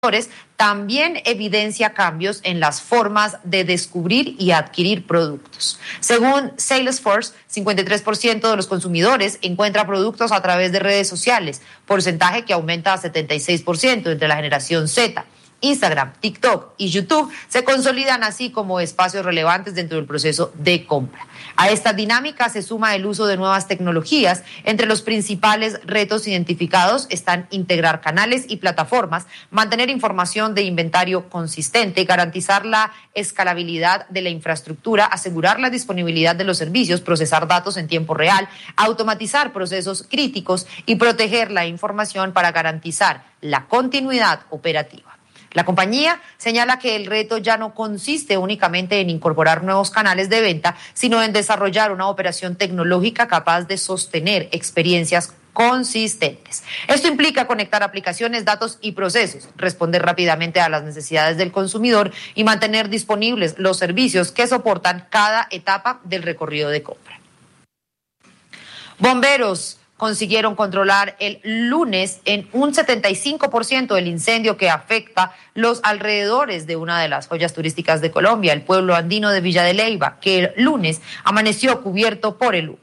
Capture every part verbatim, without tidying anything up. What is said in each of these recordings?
también evidencia cambios en las formas de descubrir y adquirir productos. Según Salesforce, cincuenta y tres por ciento de los consumidores encuentra productos a través de redes sociales, porcentaje que aumenta a setenta y seis por ciento entre la generación Z. Instagram, TikTok y YouTube se consolidan así como espacios relevantes dentro del proceso de compra. A esta dinámica se suma el uso de nuevas tecnologías. Entre los principales retos identificados están integrar canales y plataformas, mantener información de inventario consistente, garantizar la escalabilidad de la infraestructura, asegurar la disponibilidad de los servicios, procesar datos en tiempo real, automatizar procesos críticos y proteger la información para garantizar la continuidad operativa. La compañía señala que el reto ya no consiste únicamente en incorporar nuevos canales de venta, sino en desarrollar una operación tecnológica capaz de sostener experiencias consistentes. Esto implica conectar aplicaciones, datos y procesos, responder rápidamente a las necesidades del consumidor y mantener disponibles los servicios que soportan cada etapa del recorrido de compra. Bomberos consiguieron controlar el lunes en un setenta y cinco por ciento el incendio que afecta los alrededores de una de las joyas turísticas de Colombia, el pueblo andino de Villa de Leyva, que el lunes amaneció cubierto por el humo.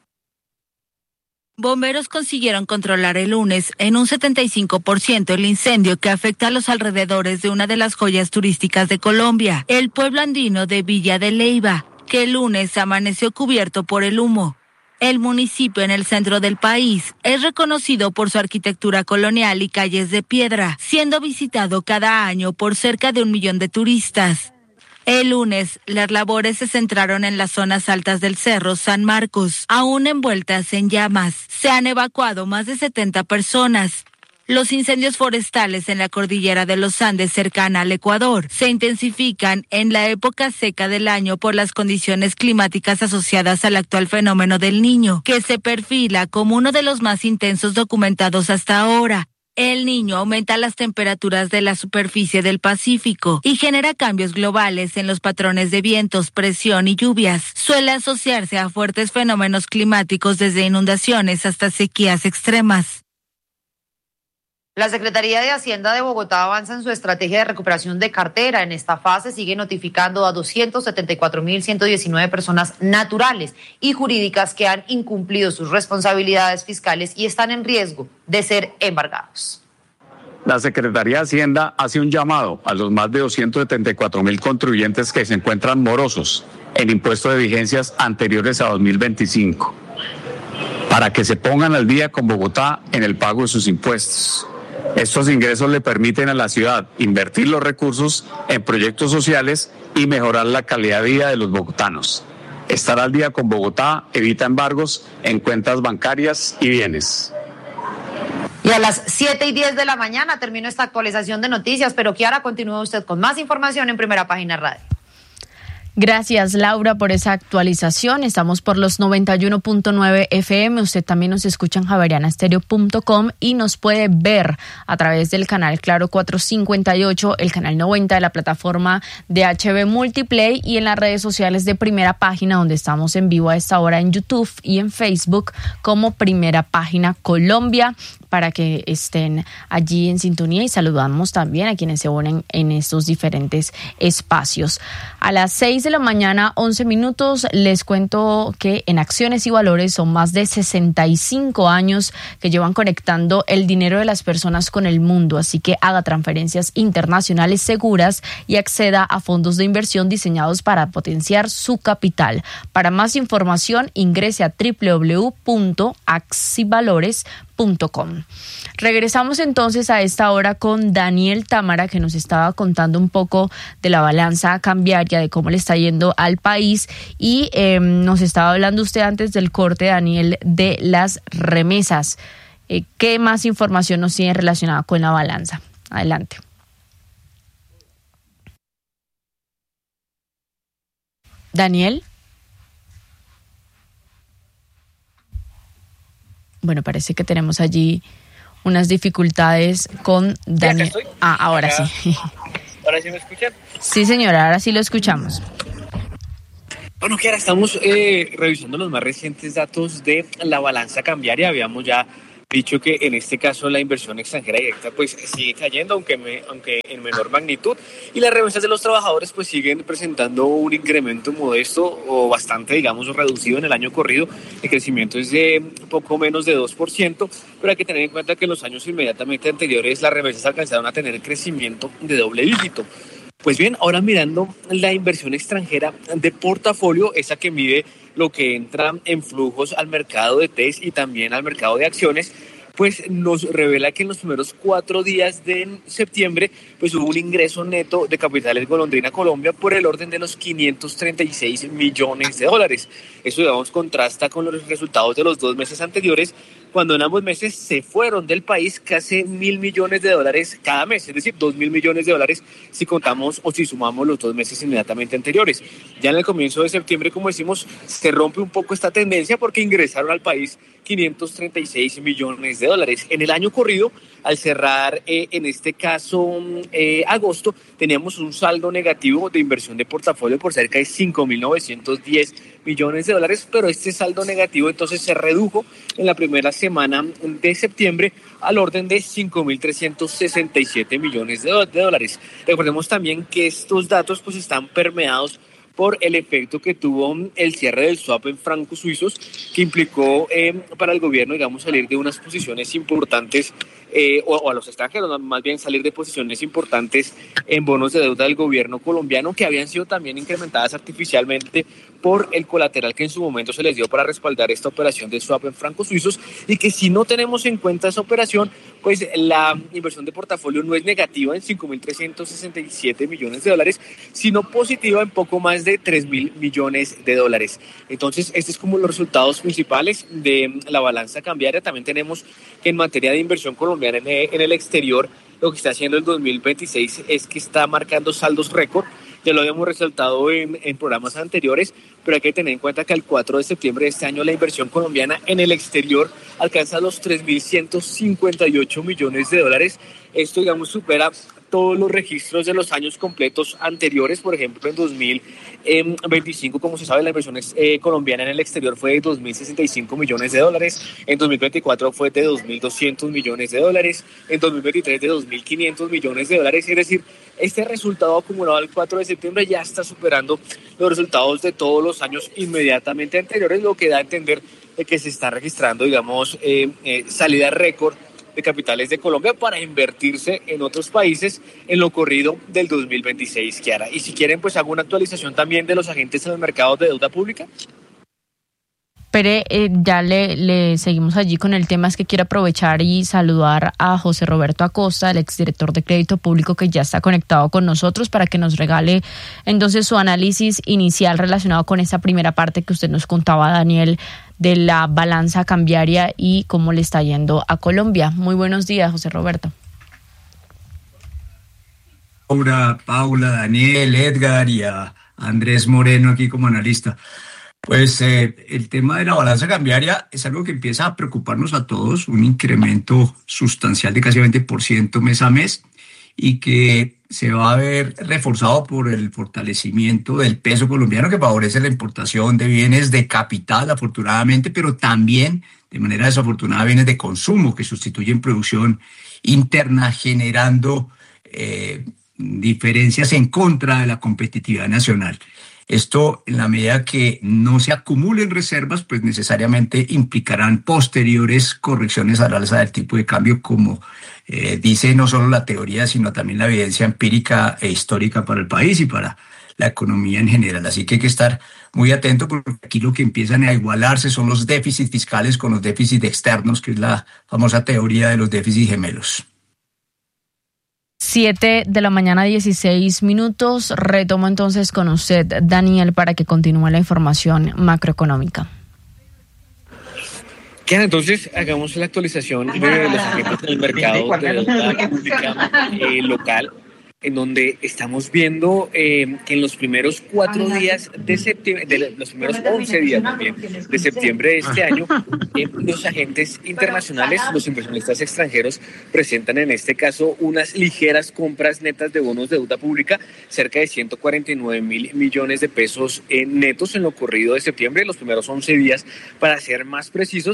Bomberos consiguieron controlar el lunes en un setenta y cinco por ciento el incendio que afecta a los alrededores de una de las joyas turísticas de Colombia, el pueblo andino de Villa de Leyva, que el lunes amaneció cubierto por el humo. El municipio en el centro del país es reconocido por su arquitectura colonial y calles de piedra, siendo visitado cada año por cerca de un millón de turistas. El lunes, las labores se centraron en las zonas altas del Cerro San Marcos, aún envueltas en llamas. Se han evacuado más de setenta personas. Los incendios forestales en la cordillera de los Andes cercana al Ecuador se intensifican en la época seca del año por las condiciones climáticas asociadas al actual fenómeno del Niño, que se perfila como uno de los más intensos documentados hasta ahora. El Niño aumenta las temperaturas de la superficie del Pacífico y genera cambios globales en los patrones de vientos, presión y lluvias. Suele asociarse a fuertes fenómenos climáticos desde inundaciones hasta sequías extremas. La Secretaría de Hacienda de Bogotá avanza en su estrategia de recuperación de cartera. En esta fase sigue notificando a doscientas setenta y cuatro mil ciento diecinueve personas naturales y jurídicas que han incumplido sus responsabilidades fiscales y están en riesgo de ser embargados. La Secretaría de Hacienda hace un llamado a los más de doscientos setenta y cuatro mil contribuyentes que se encuentran morosos en impuestos de vigencias anteriores a dos mil veinticinco para que se pongan al día con Bogotá en el pago de sus impuestos. Estos ingresos le permiten a la ciudad invertir los recursos en proyectos sociales y mejorar la calidad de vida de los bogotanos. Estar al día con Bogotá evita embargos en cuentas bancarias y bienes. Y a las siete y diez de la mañana terminó esta actualización de noticias, pero Kiara, continúa usted con más información en Primera Página Radio. Gracias, Laura, por esa actualización. Estamos por los noventa y uno punto nueve F M. Usted también nos escucha en javeriana estéreo punto com y nos puede ver a través del canal Claro cuatrocientos cincuenta y ocho, el canal noventa de la plataforma de H B Multiplay y en las redes sociales de Primera Página, donde estamos en vivo a esta hora en YouTube y en Facebook como Primera Página Colombia, para que estén allí en sintonía, y saludamos también a quienes se unen en estos diferentes espacios. A las seis de la mañana, once minutos, les cuento que en Acciones y Valores son más de sesenta y cinco años que llevan conectando el dinero de las personas con el mundo, así que haga transferencias internacionales seguras y acceda a fondos de inversión diseñados para potenciar su capital. Para más información, ingrese a doble u doble u doble u punto axivalores punto com. Regresamos entonces a esta hora con Daniel Támara, que nos estaba contando un poco de la balanza cambiaria, de cómo le está yendo al país, y eh, nos estaba hablando usted antes del corte, Daniel, de las remesas. Eh, ¿Qué más información nos tiene relacionada con la balanza? Adelante. Daniel. Bueno, parece que tenemos allí unas dificultades con Daniel. Ah, ahora Acá. sí. ¿Ahora sí me escuchan? Sí, señora, ahora sí lo escuchamos. Bueno, Kiara, estamos eh, revisando los más recientes datos de la balanza cambiaria. Habíamos ya dicho que en este caso la inversión extranjera directa pues sigue cayendo, aunque, me, aunque en menor magnitud, y las remesas de los trabajadores pues siguen presentando un incremento modesto o bastante, digamos, reducido en el año corrido. El crecimiento es de poco menos de dos por ciento, pero hay que tener en cuenta que en los años inmediatamente anteriores las remesas alcanzaron a tener crecimiento de doble dígito. Pues bien, ahora mirando la inversión extranjera de portafolio, esa que mide lo que entra en flujos al mercado de T E S y también al mercado de acciones, pues nos revela que en los primeros cuatro días de septiembre pues hubo un ingreso neto de capitales golondrina Colombia por el orden de los quinientos treinta y seis millones de dólares. Eso, digamos, contrasta con los resultados de los dos meses anteriores, cuando en ambos meses se fueron del país casi mil millones de dólares cada mes, es decir, dos mil millones de dólares si contamos o si sumamos los dos meses inmediatamente anteriores. Ya en el comienzo de septiembre, como decimos, se rompe un poco esta tendencia porque ingresaron al país quinientos treinta y seis millones de dólares. En el año corrido, al cerrar eh, en este caso eh, agosto, teníamos un saldo negativo de inversión de portafolio por cerca de cinco mil novecientos diez millones de dólares, pero este saldo negativo entonces se redujo en la primera semana de septiembre al orden de cinco mil trescientos sesenta y siete millones de, do- de dólares. Recordemos también que estos datos pues están permeados por el efecto que tuvo el cierre del swap en francos suizos, que implicó eh, para el gobierno, digamos, salir de unas posiciones importantes, eh, o, o a los extranjeros, más bien salir de posiciones importantes en bonos de deuda del gobierno colombiano, que habían sido también incrementadas artificialmente por el colateral que en su momento se les dio para respaldar esta operación de swap en francos suizos, y que si no tenemos en cuenta esa operación, pues la inversión de portafolio no es negativa en cinco mil trescientos sesenta y siete millones de dólares, sino positiva en poco más de tres mil millones de dólares. Entonces, estos es como los resultados principales de la balanza cambiaria. También tenemos que en materia de inversión colombiana en, en el exterior, lo que está haciendo el dos mil veintiséis es que está marcando saldos récord. Ya lo habíamos resaltado en, en programas anteriores, pero hay que tener en cuenta que al cuatro de septiembre de este año la inversión colombiana en el exterior alcanza los tres mil ciento cincuenta y ocho millones de dólares. Esto, digamos, supera todos los registros de los años completos anteriores. Por ejemplo, en dos mil veinticinco, como se sabe, la inversión eh, colombiana en el exterior fue de dos mil sesenta y cinco millones de dólares, en dos mil veinticuatro fue de dos mil doscientos millones de dólares, en dos mil veintitrés de dos mil quinientos millones de dólares, es decir, este resultado acumulado al cuatro de septiembre ya está superando los resultados de todos los años inmediatamente anteriores, lo que da a entender de que se está registrando, digamos, eh, eh, salida récord de capitales de Colombia para invertirse en otros países en lo corrido del dos mil veintiséis, Kiara. Y si quieren, pues hago una actualización también de los agentes en el mercado de deuda pública. Pere, eh, ya le, le seguimos allí con el tema. Es que quiero aprovechar y saludar a José Roberto Acosta, el exdirector de Crédito Público, que ya está conectado con nosotros para que nos regale entonces su análisis inicial relacionado con esta primera parte que usted nos contaba, Daniel, de la balanza cambiaria y cómo le está yendo a Colombia. Muy buenos días, José Roberto. Paula, Paula, Daniel, Edgar y a Andrés Moreno aquí como analista. Pues eh, el tema de la balanza cambiaria es algo que empieza a preocuparnos a todos, un incremento sustancial de casi veinte por ciento mes a mes, y que se va a ver reforzado por el fortalecimiento del peso colombiano, que favorece la importación de bienes de capital, afortunadamente, pero también de manera desafortunada bienes de consumo que sustituyen producción interna, generando eh, diferencias en contra de la competitividad nacional. Esto, en la medida que no se acumulen reservas, pues necesariamente implicarán posteriores correcciones al alza del tipo de cambio, como eh, dice no solo la teoría, sino también la evidencia empírica e histórica para el país y para la economía en general. Así que hay que estar muy atento, porque aquí lo que empiezan a igualarse son los déficits fiscales con los déficits externos, que es la famosa teoría de los déficits gemelos. Siete de la mañana, dieciséis minutos. Retomo entonces con usted, Daniel, para que continúe la información macroeconómica. Kiara, entonces hagamos la actualización de los agentes del mercado de deuda pública eh, local, en donde estamos viendo eh, que en los primeros cuatro días de septiembre, de los primeros once días también de septiembre de este año, eh, los agentes internacionales, los inversionistas extranjeros, presentan en este caso unas ligeras compras netas de bonos de deuda pública, cerca de ciento cuarenta y nueve mil millones de pesos eh, netos en lo corrido de septiembre, los primeros once días, para ser más precisos.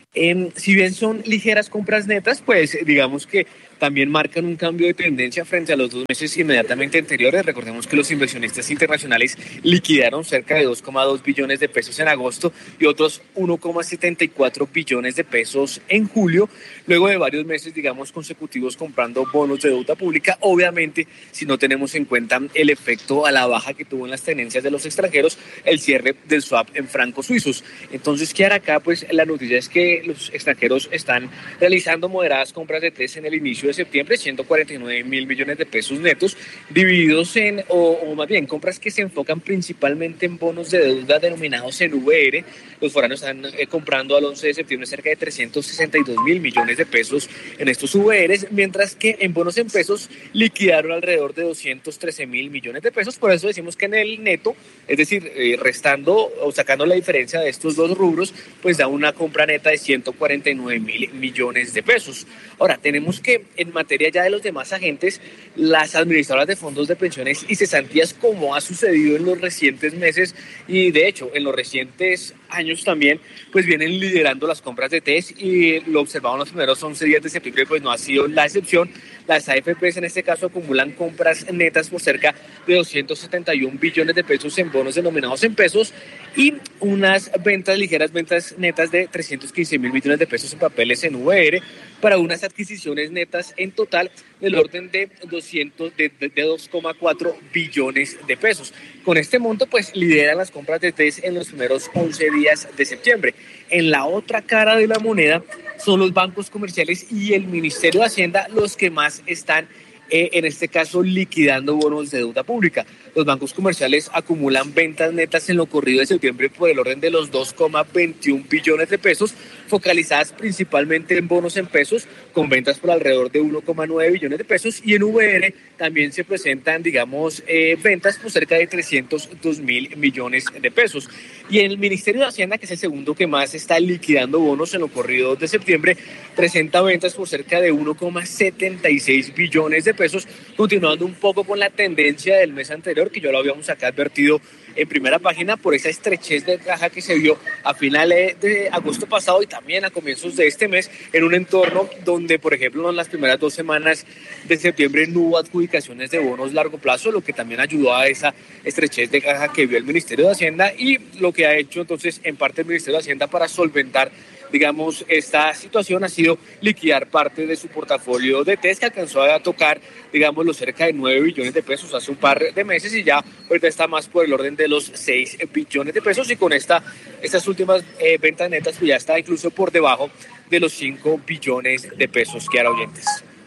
Eh, si bien son ligeras compras netas, pues digamos que también marcan un cambio de tendencia frente a los dos meses inmediatamente anteriores. Recordemos que los inversionistas internacionales liquidaron cerca de dos coma dos billones de pesos en agosto y otros uno coma setenta y cuatro billones de pesos en julio, luego de varios meses, digamos, consecutivos comprando bonos de deuda pública. Obviamente, si no tenemos en cuenta el efecto a la baja que tuvo en las tenencias de los extranjeros el cierre del swap en francos suizos. Entonces, ¿qué hará acá? Pues la noticia es que los extranjeros están realizando moderadas compras de T E S en el inicio de septiembre, ciento cuarenta y nueve mil millones de pesos netos, divididos en, o, o más bien, compras que se enfocan principalmente en bonos de deuda denominados en V R. Los foráneos están eh, comprando al once de septiembre cerca de trescientos sesenta y dos mil millones de pesos en estos V Rs, mientras que en bonos en pesos liquidaron alrededor de doscientos trece mil millones de pesos. Por eso decimos que en el neto, es decir, eh, restando o sacando la diferencia de estos dos rubros, pues da una compra neta de ciento cuarenta y nueve mil millones de pesos. Ahora, tenemos que en materia ya de los demás agentes, las administradoras de fondos de pensiones y cesantías, como ha sucedido en los recientes meses y de hecho en los recientes años también, pues vienen liderando las compras de T E S y lo observamos en los primeros once días de septiembre, pues no ha sido la excepción. Las A F Pes en este caso acumulan compras netas por cerca de doscientos setenta y un billones de pesos en bonos denominados en pesos y unas ventas ligeras, ventas netas de trescientos quince mil millones de pesos en papeles en V R, para unas adquisiciones netas en total del orden de doscientos de, de, de dos coma cuatro billones de pesos. Con este monto, pues lideran las compras de T E S en los primeros once días de septiembre. En la otra cara de la moneda son los bancos comerciales y el Ministerio de Hacienda los que más están Eh, en este caso liquidando bonos de deuda pública. Los bancos comerciales acumulan ventas netas en lo corrido de septiembre por el orden de los dos coma veintiún billones de pesos, focalizadas principalmente en bonos en pesos, con ventas por alrededor de uno coma nueve billones de pesos, y en V R también se presentan, digamos, eh, ventas por cerca de trescientos dos mil millones de pesos. Y en el Ministerio de Hacienda, que es el segundo que más está liquidando bonos en lo corrido de septiembre, presenta ventas por cerca de uno coma setenta y seis billones de pesos, continuando un poco con la tendencia del mes anterior, que ya lo habíamos acá advertido en primera página, por esa estrechez de caja que se vio a finales de agosto pasado y también a comienzos de este mes, en un entorno donde, por ejemplo, en las primeras dos semanas de septiembre no hubo adjudicaciones de bonos largo plazo, lo que también ayudó a esa estrechez de caja que vio el Ministerio de Hacienda, y lo que ha hecho entonces en parte el Ministerio de Hacienda para solventar, digamos, esta situación ha sido liquidar parte de su portafolio de T E S, que alcanzó a tocar, digamos, los cerca de nueve billones de pesos hace un par de meses, y ya ahorita está más por el orden de los seis billones de pesos, y con esta, estas últimas eh, ventas netas pues ya está incluso por debajo de los cinco billones de pesos, que eran oyentes.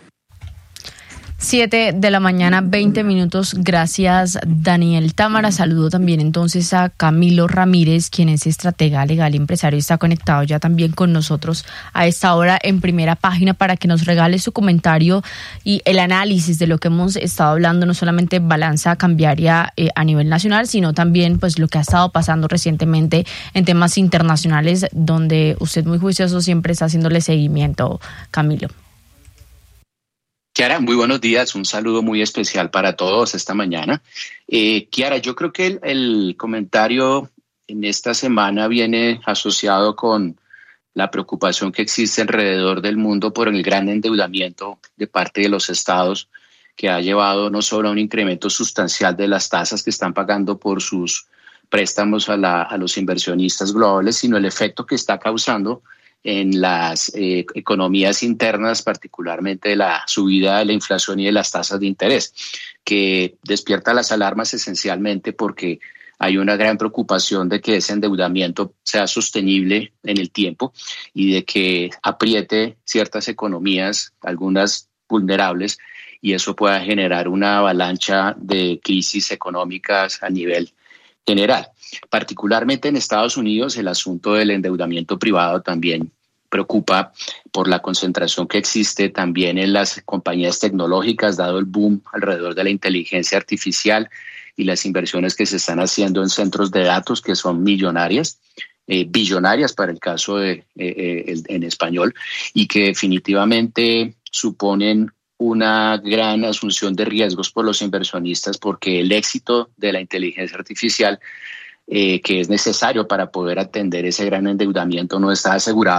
Siete de la mañana, veinte minutos. Gracias, Daniel Támara. Saludo también entonces a Camilo Ramírez, quien es estratega legal y empresario y está conectado ya también con nosotros a esta hora en Primera Página para que nos regale su comentario y el análisis de lo que hemos estado hablando, no solamente balanza cambiaria eh, a nivel nacional, sino también pues lo que ha estado pasando recientemente en temas internacionales, donde usted, muy juicioso, siempre está haciéndole seguimiento, Camilo. Kiara, muy buenos días, un saludo muy especial para todos esta mañana. Eh, Kiara, yo creo que el, el comentario en esta semana viene asociado con la preocupación que existe alrededor del mundo por el gran endeudamiento de parte de los estados, que ha llevado no solo a un incremento sustancial de las tasas que están pagando por sus préstamos a, la, a los inversionistas globales, sino el efecto que está causando en las eh, economías internas, particularmente la subida de la inflación y de las tasas de interés, que despierta las alarmas esencialmente porque hay una gran preocupación de que ese endeudamiento sea sostenible en el tiempo y de que apriete ciertas economías, algunas vulnerables, y eso pueda generar una avalancha de crisis económicas a nivel general. Particularmente en Estados Unidos, el asunto del endeudamiento privado también preocupa por la concentración que existe también en las compañías tecnológicas, dado el boom alrededor de la inteligencia artificial y las inversiones que se están haciendo en centros de datos que son millonarias, eh, billonarias para el caso de eh, eh, el, en español, y que definitivamente suponen una gran asunción de riesgos por los inversionistas, porque el éxito de la inteligencia artificial, eh, que es necesario para poder atender ese gran endeudamiento, no está asegurado,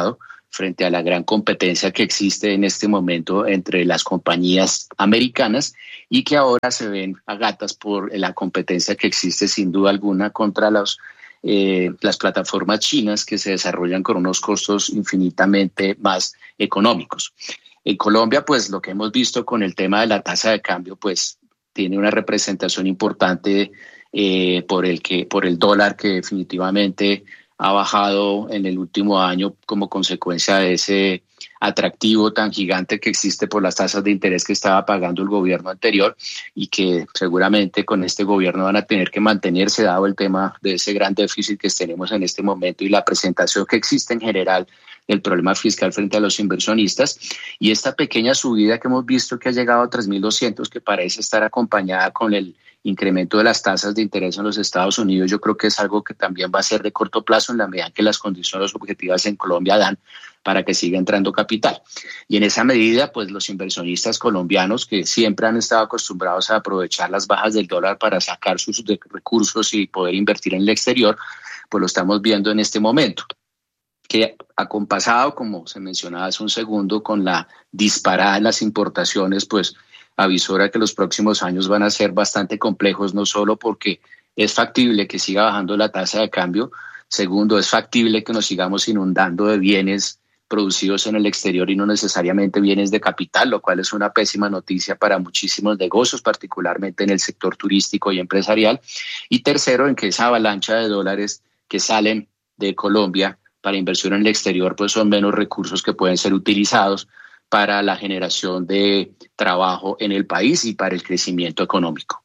frente a la gran competencia que existe en este momento entre las compañías americanas y que ahora se ven a gatas por la competencia que existe sin duda alguna contra los, eh, las plataformas chinas que se desarrollan con unos costos infinitamente más económicos. En Colombia, pues lo que hemos visto con el tema de la tasa de cambio, pues tiene una representación importante eh, por el que, por el dólar que definitivamente ha bajado en el último año como consecuencia de ese atractivo tan gigante que existe por las tasas de interés que estaba pagando el gobierno anterior y que seguramente con este gobierno van a tener que mantenerse dado el tema de ese gran déficit que tenemos en este momento y la presentación que existe en general del problema fiscal frente a los inversionistas. Y esta pequeña subida que hemos visto que ha llegado a tres mil doscientos, que parece estar acompañada con el incremento de las tasas de interés en los Estados Unidos, yo creo que es algo que también va a ser de corto plazo en la medida que las condiciones objetivas en Colombia dan para que siga entrando capital. Y en esa medida, pues los inversionistas colombianos que siempre han estado acostumbrados a aprovechar las bajas del dólar para sacar sus recursos y poder invertir en el exterior, pues lo estamos viendo en este momento, que acompasado, como se mencionaba hace un segundo, con la disparada en las importaciones, pues avisora que los próximos años van a ser bastante complejos, no solo porque es factible que siga bajando la tasa de cambio, segundo, es factible que nos sigamos inundando de bienes producidos en el exterior y no necesariamente bienes de capital, lo cual es una pésima noticia para muchísimos negocios, particularmente en el sector turístico y empresarial. Y tercero, en que esa avalancha de dólares que salen de Colombia para inversión en el exterior, pues son menos recursos que pueden ser utilizados para la generación de trabajo en el país y para el crecimiento económico.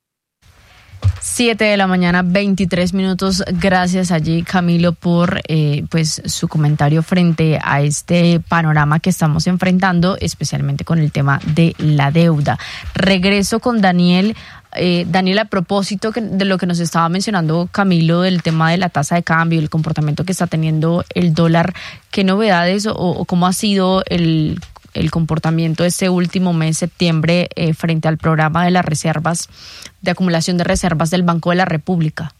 Siete de la mañana, veintitrés minutos. Gracias allí, Camilo, por eh, pues su comentario frente a este panorama que estamos enfrentando, especialmente con el tema de la deuda. Regreso con Daniel. Eh, Daniel, a propósito de lo que nos estaba mencionando Camilo, del tema de la tasa de cambio y el comportamiento que está teniendo el dólar, ¿qué novedades o, o cómo ha sido el, el comportamiento este último mes, septiembre, eh, frente al programa de las reservas, de acumulación de reservas del Banco de la República?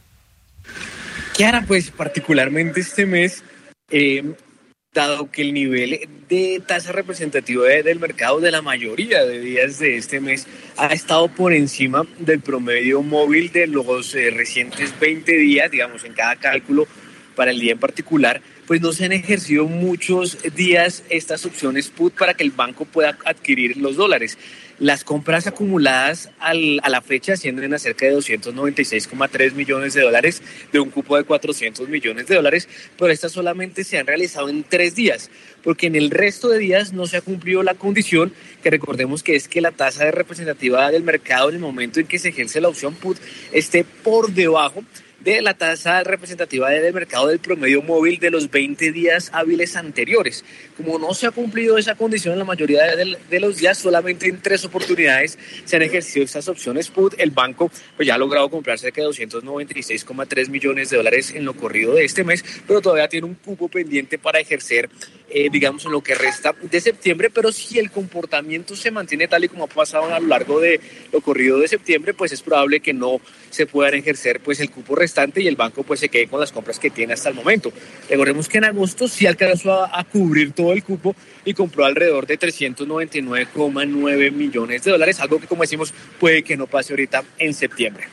Kiara, pues particularmente este mes, eh, dado que el nivel de tasa representativa de, del mercado de la mayoría de días de este mes ha estado por encima del promedio móvil de los eh, recientes veinte días, digamos, en cada cálculo para el día en particular, pues no se han ejercido muchos días estas opciones put para que el banco pueda adquirir los dólares. Las compras acumuladas al, a la fecha ascienden a cerca de doscientos noventa y seis coma tres millones de dólares de un cupo de cuatrocientos millones de dólares, pero estas solamente se han realizado en tres días, porque en el resto de días no se ha cumplido la condición, que recordemos que es que la tasa de representativa del mercado en el momento en que se ejerce la opción put esté por debajo de la tasa representativa del mercado del promedio móvil de los veinte días hábiles anteriores. Como no se ha cumplido esa condición en la mayoría de, de los días, solamente en tres oportunidades se han ejercido estas opciones put. El banco pues ya ha logrado comprar cerca de doscientos noventa y seis coma tres millones de dólares en lo corrido de este mes, pero todavía tiene un cupo pendiente para ejercer, eh, digamos, en lo que resta de septiembre. Pero si el comportamiento se mantiene tal y como ha pasado a lo largo de lo corrido de septiembre, pues es probable que no se puedan ejercer pues el cupo restante y el banco pues se quede con las compras que tiene hasta el momento. Recordemos que en agosto sí alcanzó a, a cubrir todo el cupo y compró alrededor de trescientos noventa y nueve coma nueve millones de dólares, algo que, como decimos, puede que no pase ahorita en septiembre.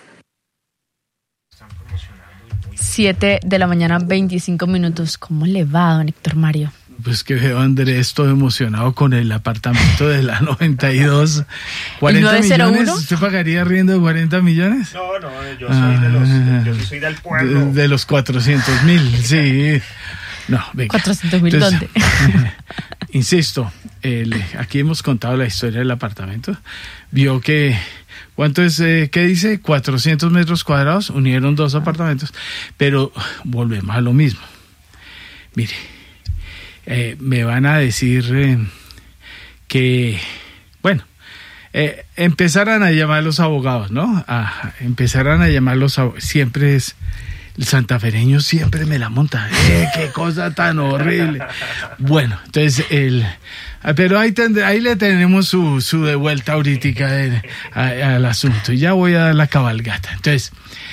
Siete de la mañana, veinticinco minutos. ¿Cómo le va, don Héctor Mario? Pues que veo a Andrés todo emocionado con el apartamento de la noventa y dos. ¿cuarenta millones? ¿Usted pagaría arriendo de cuarenta millones? No, no, yo soy ah, de los, yo soy del pueblo. De, de los cuatrocientos mil, sí. No, venga. cuatrocientos mil, ¿dónde? Insisto, el, aquí hemos contado la historia del apartamento. Vio que, ¿cuánto es? Eh, ¿Qué dice? cuatrocientos metros cuadrados, unieron dos apartamentos. Pero volvemos a lo mismo. Mire. Eh, me van a decir eh, que, bueno, eh, empezarán a llamar los abogados, ¿no? A, empezarán a llamar los abogados. Siempre es, el santafereño siempre me la monta. Eh, ¡Qué cosa tan horrible! Bueno, entonces, el, pero ahí, tendré, ahí le tenemos su, su de vuelta ahorita al asunto. Y ya voy a dar la cabalgata. Entonces,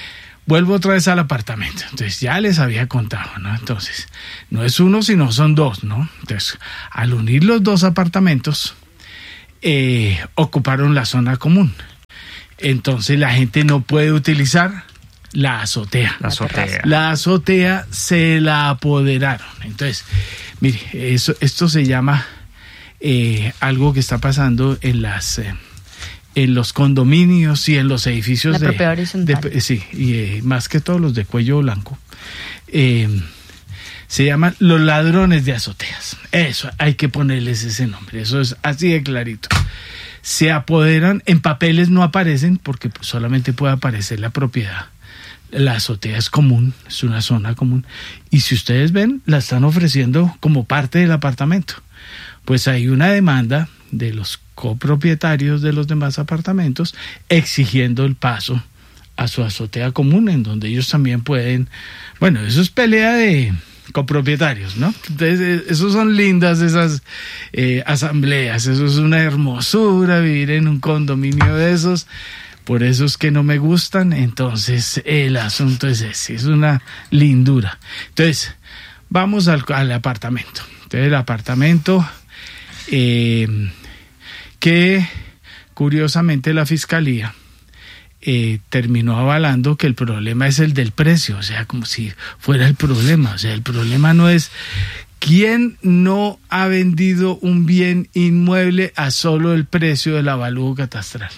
Vuelvo otra vez al apartamento. Entonces ya les había contado, ¿no? Entonces, no es uno, sino son dos, ¿no? Entonces, al unir los dos apartamentos, eh, ocuparon la zona común. Entonces la gente no puede utilizar la azotea. La azotea. La azotea se la apoderaron. Entonces, mire, eso, esto se llama eh, algo que está pasando en las... Eh, en los condominios y en los edificios la de, propiedad horizontal. de sí, y eh, más que todos los de cuello blanco, eh, se llaman los ladrones de azoteas. Eso, hay que ponerles ese nombre, eso es así de clarito. Se apoderan, en papeles no aparecen porque pues, solamente puede aparecer la propiedad. La azotea es común, es una zona común, y si ustedes ven, la están ofreciendo como parte del apartamento. Pues hay una demanda de los copropietarios de los demás apartamentos exigiendo el paso a su azotea común, en donde ellos también pueden, bueno, eso es pelea de copropietarios, ¿no? Entonces, eso son lindas esas eh, asambleas, eso es una hermosura vivir en un condominio de esos, por eso es que no me gustan. Entonces el asunto es ese, es una lindura. Entonces, vamos al, al apartamento. Entonces el apartamento... Eh, que curiosamente la fiscalía eh, terminó avalando que el problema es el del precio, o sea, como si fuera el problema. O sea, el problema no es quién no ha vendido un bien inmueble a solo el precio del avalúo catastral.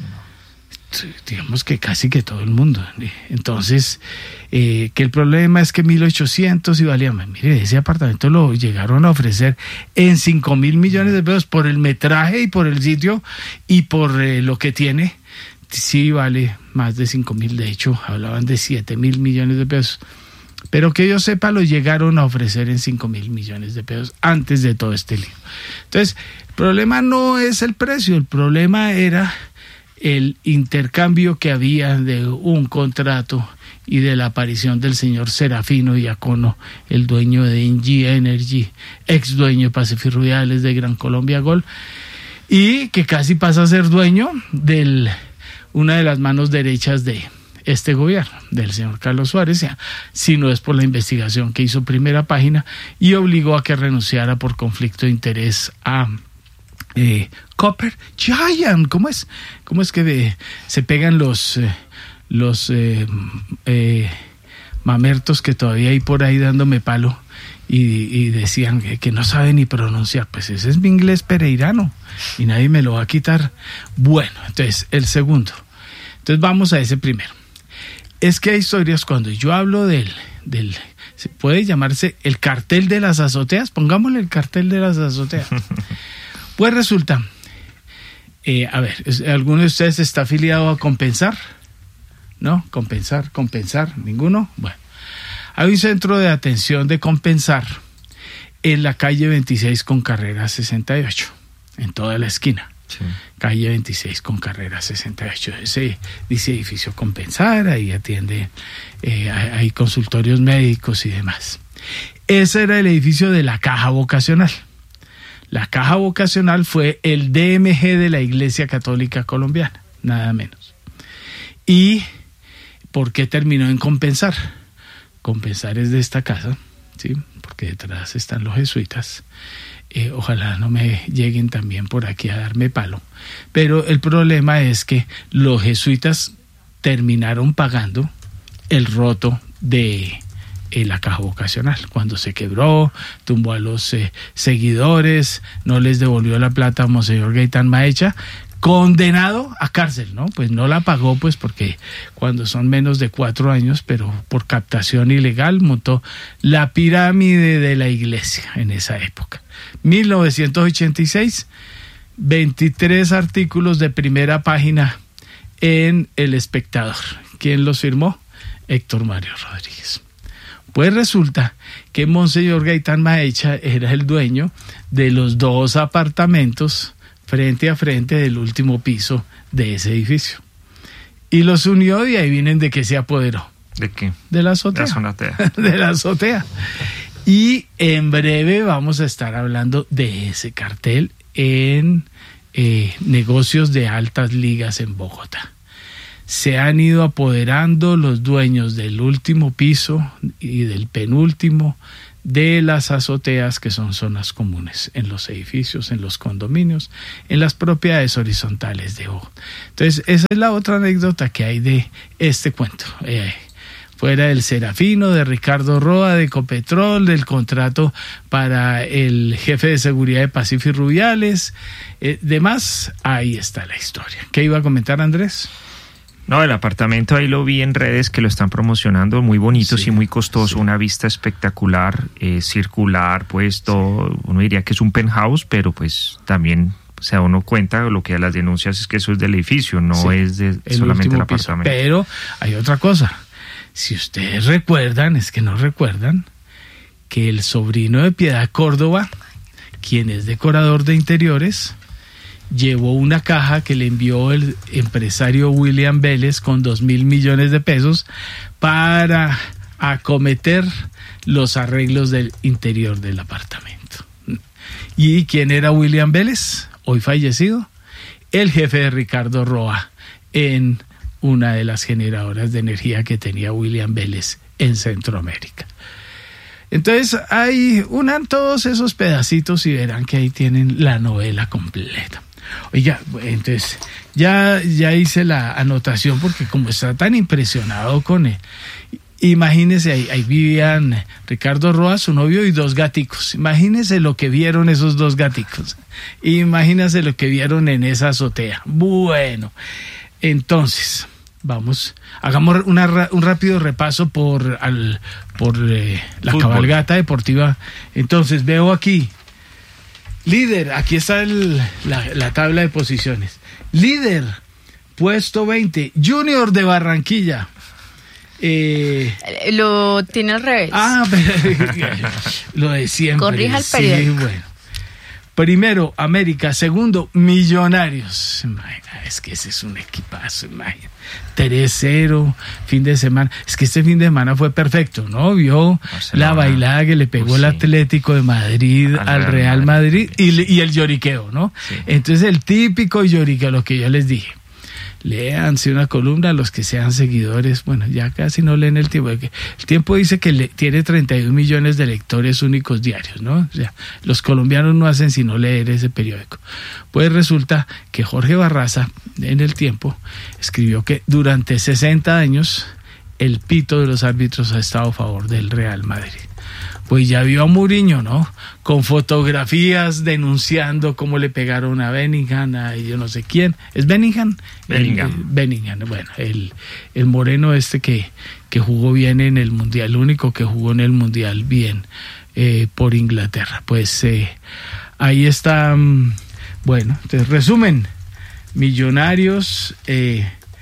Digamos que casi que todo el mundo. Entonces, eh, que el problema es que mil ochocientos y valía, mire, ese apartamento lo llegaron a ofrecer en cinco mil millones de pesos por el metraje y por el sitio y por eh, lo que tiene. Sí vale más de cinco mil, de hecho hablaban de siete mil millones de pesos. Pero que yo sepa, lo llegaron a ofrecer en cinco mil millones de pesos antes de todo este lío. Entonces, el problema no es el precio, el problema era el intercambio que había de un contrato y de la aparición del señor Serafino Diacono, el dueño de Engie Energy, ex dueño de Pacifirrubiales, de Gran Colombia Gol, y que casi pasa a ser dueño de una de las manos derechas de este gobierno, del señor Carlos Suárez, si no es por la investigación que hizo Primera Página y obligó a que renunciara por conflicto de interés a Eh, Copper Giant. ¿Cómo es? ¿Cómo es que de, se pegan los eh, los eh, eh, mamertos que todavía hay por ahí dándome palo y, y decían que, que no saben ni pronunciar? Pues ese es mi inglés pereirano y nadie me lo va a quitar. Bueno, entonces el segundo. Entonces vamos a ese primero. Es que hay historias cuando yo hablo del del se puede llamarse el cartel de las azoteas. Pongámosle el cartel de las azoteas. Pues resulta, eh, a ver, ¿alguno de ustedes está afiliado a Compensar? ¿No? Compensar, Compensar, ¿ninguno? Bueno, hay un centro de atención de Compensar en la calle veintiséis con carrera sesenta y ocho, en toda la esquina. Sí. Calle veintiséis con carrera sesenta y ocho. Ese dice edificio Compensar, ahí atiende, eh, hay consultorios médicos y demás. Ese era el edificio de la Caja Vocacional. La Caja Vocacional fue el D M G de la Iglesia Católica Colombiana, nada menos. ¿Y por qué terminó en Compensar? Compensar es de esta casa, ¿sí? Porque detrás están los jesuitas. Eh, ojalá no me lleguen también por aquí a darme palo. Pero el problema es que los jesuitas terminaron pagando el roto de en la Caja Vocacional. Cuando se quebró, tumbó a los eh, seguidores, no les devolvió la plata a Monseñor Gaitán Maecha, condenado a cárcel, ¿no? Pues no la pagó, pues porque cuando son menos de cuatro años, pero por captación ilegal, montó la pirámide de la iglesia en esa época. mil novecientos ochenta y seis, veintitrés artículos de Primera Página en El Espectador. ¿Quién los firmó? Héctor Mario Rodríguez. Pues resulta que Monseñor Gaitán Maecha era el dueño de los dos apartamentos frente a frente del último piso de ese edificio. Y los unió y ahí vienen de qué se apoderó. ¿De qué? De la azotea. De la azotea. De la azotea. Y en breve vamos a estar hablando de ese cartel en eh, negocios de altas ligas en Bogotá. se han ido apoderando los dueños del último piso y del penúltimo de las azoteas, que son zonas comunes en los edificios, en los condominios, en las propiedades horizontales de Bogotá. Entonces, esa es la otra anécdota que hay de este cuento. Eh, fuera del Serafino, de Ricardo Roa, de Ecopetrol, del contrato para el jefe de seguridad de Pacífico Rubiales, eh, demás, ahí está la historia. ¿Qué iba a comentar, Andrés? No, el apartamento ahí lo vi en redes que lo están promocionando, muy bonito, sí, sí muy costoso, sí. Una vista espectacular, eh, circular, puesto, sí. Uno diría que es un penthouse, pero pues también se da uno cuenta lo que a las denuncias es que eso es del edificio, no sí, es de el solamente el apartamento. Piso. Pero hay otra cosa, si ustedes recuerdan, es que no recuerdan, que el sobrino de Piedad Córdoba, quien es decorador de interiores, llevó una caja que le envió el empresario William Vélez con dos mil millones de pesos para acometer los arreglos del interior del apartamento. ¿Y quién era William Vélez? Hoy fallecido, el jefe de Ricardo Roa en una de las generadoras de energía que tenía William Vélez en Centroamérica. Entonces ahí unan todos esos pedacitos y verán que ahí tienen la novela completa. Oiga, entonces ya, ya hice la anotación porque como está tan impresionado con él, imagínese, ahí, ahí vivían Ricardo Roa, su novio, y dos gaticos. Imagínese lo que vieron esos dos gaticos. Imagínese lo que vieron en esa azotea. Bueno, entonces, vamos, hagamos una, un rápido repaso por, al, por eh, la Fútbol. Cabalgata deportiva. Entonces, veo aquí. Líder, aquí está el, la, la tabla de posiciones. Líder, puesto veinte, Junior de Barranquilla. Eh, lo tiene al revés. Ah, pero, lo de siempre. Corrija el periódico. Sí, bueno. Primero, América. Segundo, Millonarios. Imagina, es que ese es un equipazo, imagina. tres cero, fin de semana. Es que este fin de semana fue perfecto, ¿no? Vio Barcelona, la bailada que le pegó pues, el Atlético de Madrid al, al Real Madrid, Madrid y, y el lloriqueo, ¿no? Sí. Entonces el típico lloriqueo, lo que yo les dije. Léanse una columna, los que sean seguidores, bueno, ya casi no leen el Tiempo. El Tiempo dice que le, tiene treinta y un millones de lectores únicos diarios, ¿no? O sea, los colombianos no hacen sino leer ese periódico. Pues resulta que Jorge Barraza, en el Tiempo, escribió que durante sesenta años el pito de los árbitros ha estado a favor del Real Madrid. Pues ya vio a Mourinho, ¿no? Con fotografías denunciando cómo le pegaron a Bellingham, a yo no sé quién. ¿Es Bellingham? Bellingham. El, Bellingham, bueno, el, el moreno este que, que jugó bien en el Mundial, el único que jugó en el Mundial bien eh, por Inglaterra. Pues eh, ahí está, um, bueno, entonces resumen, Millonarios... Eh,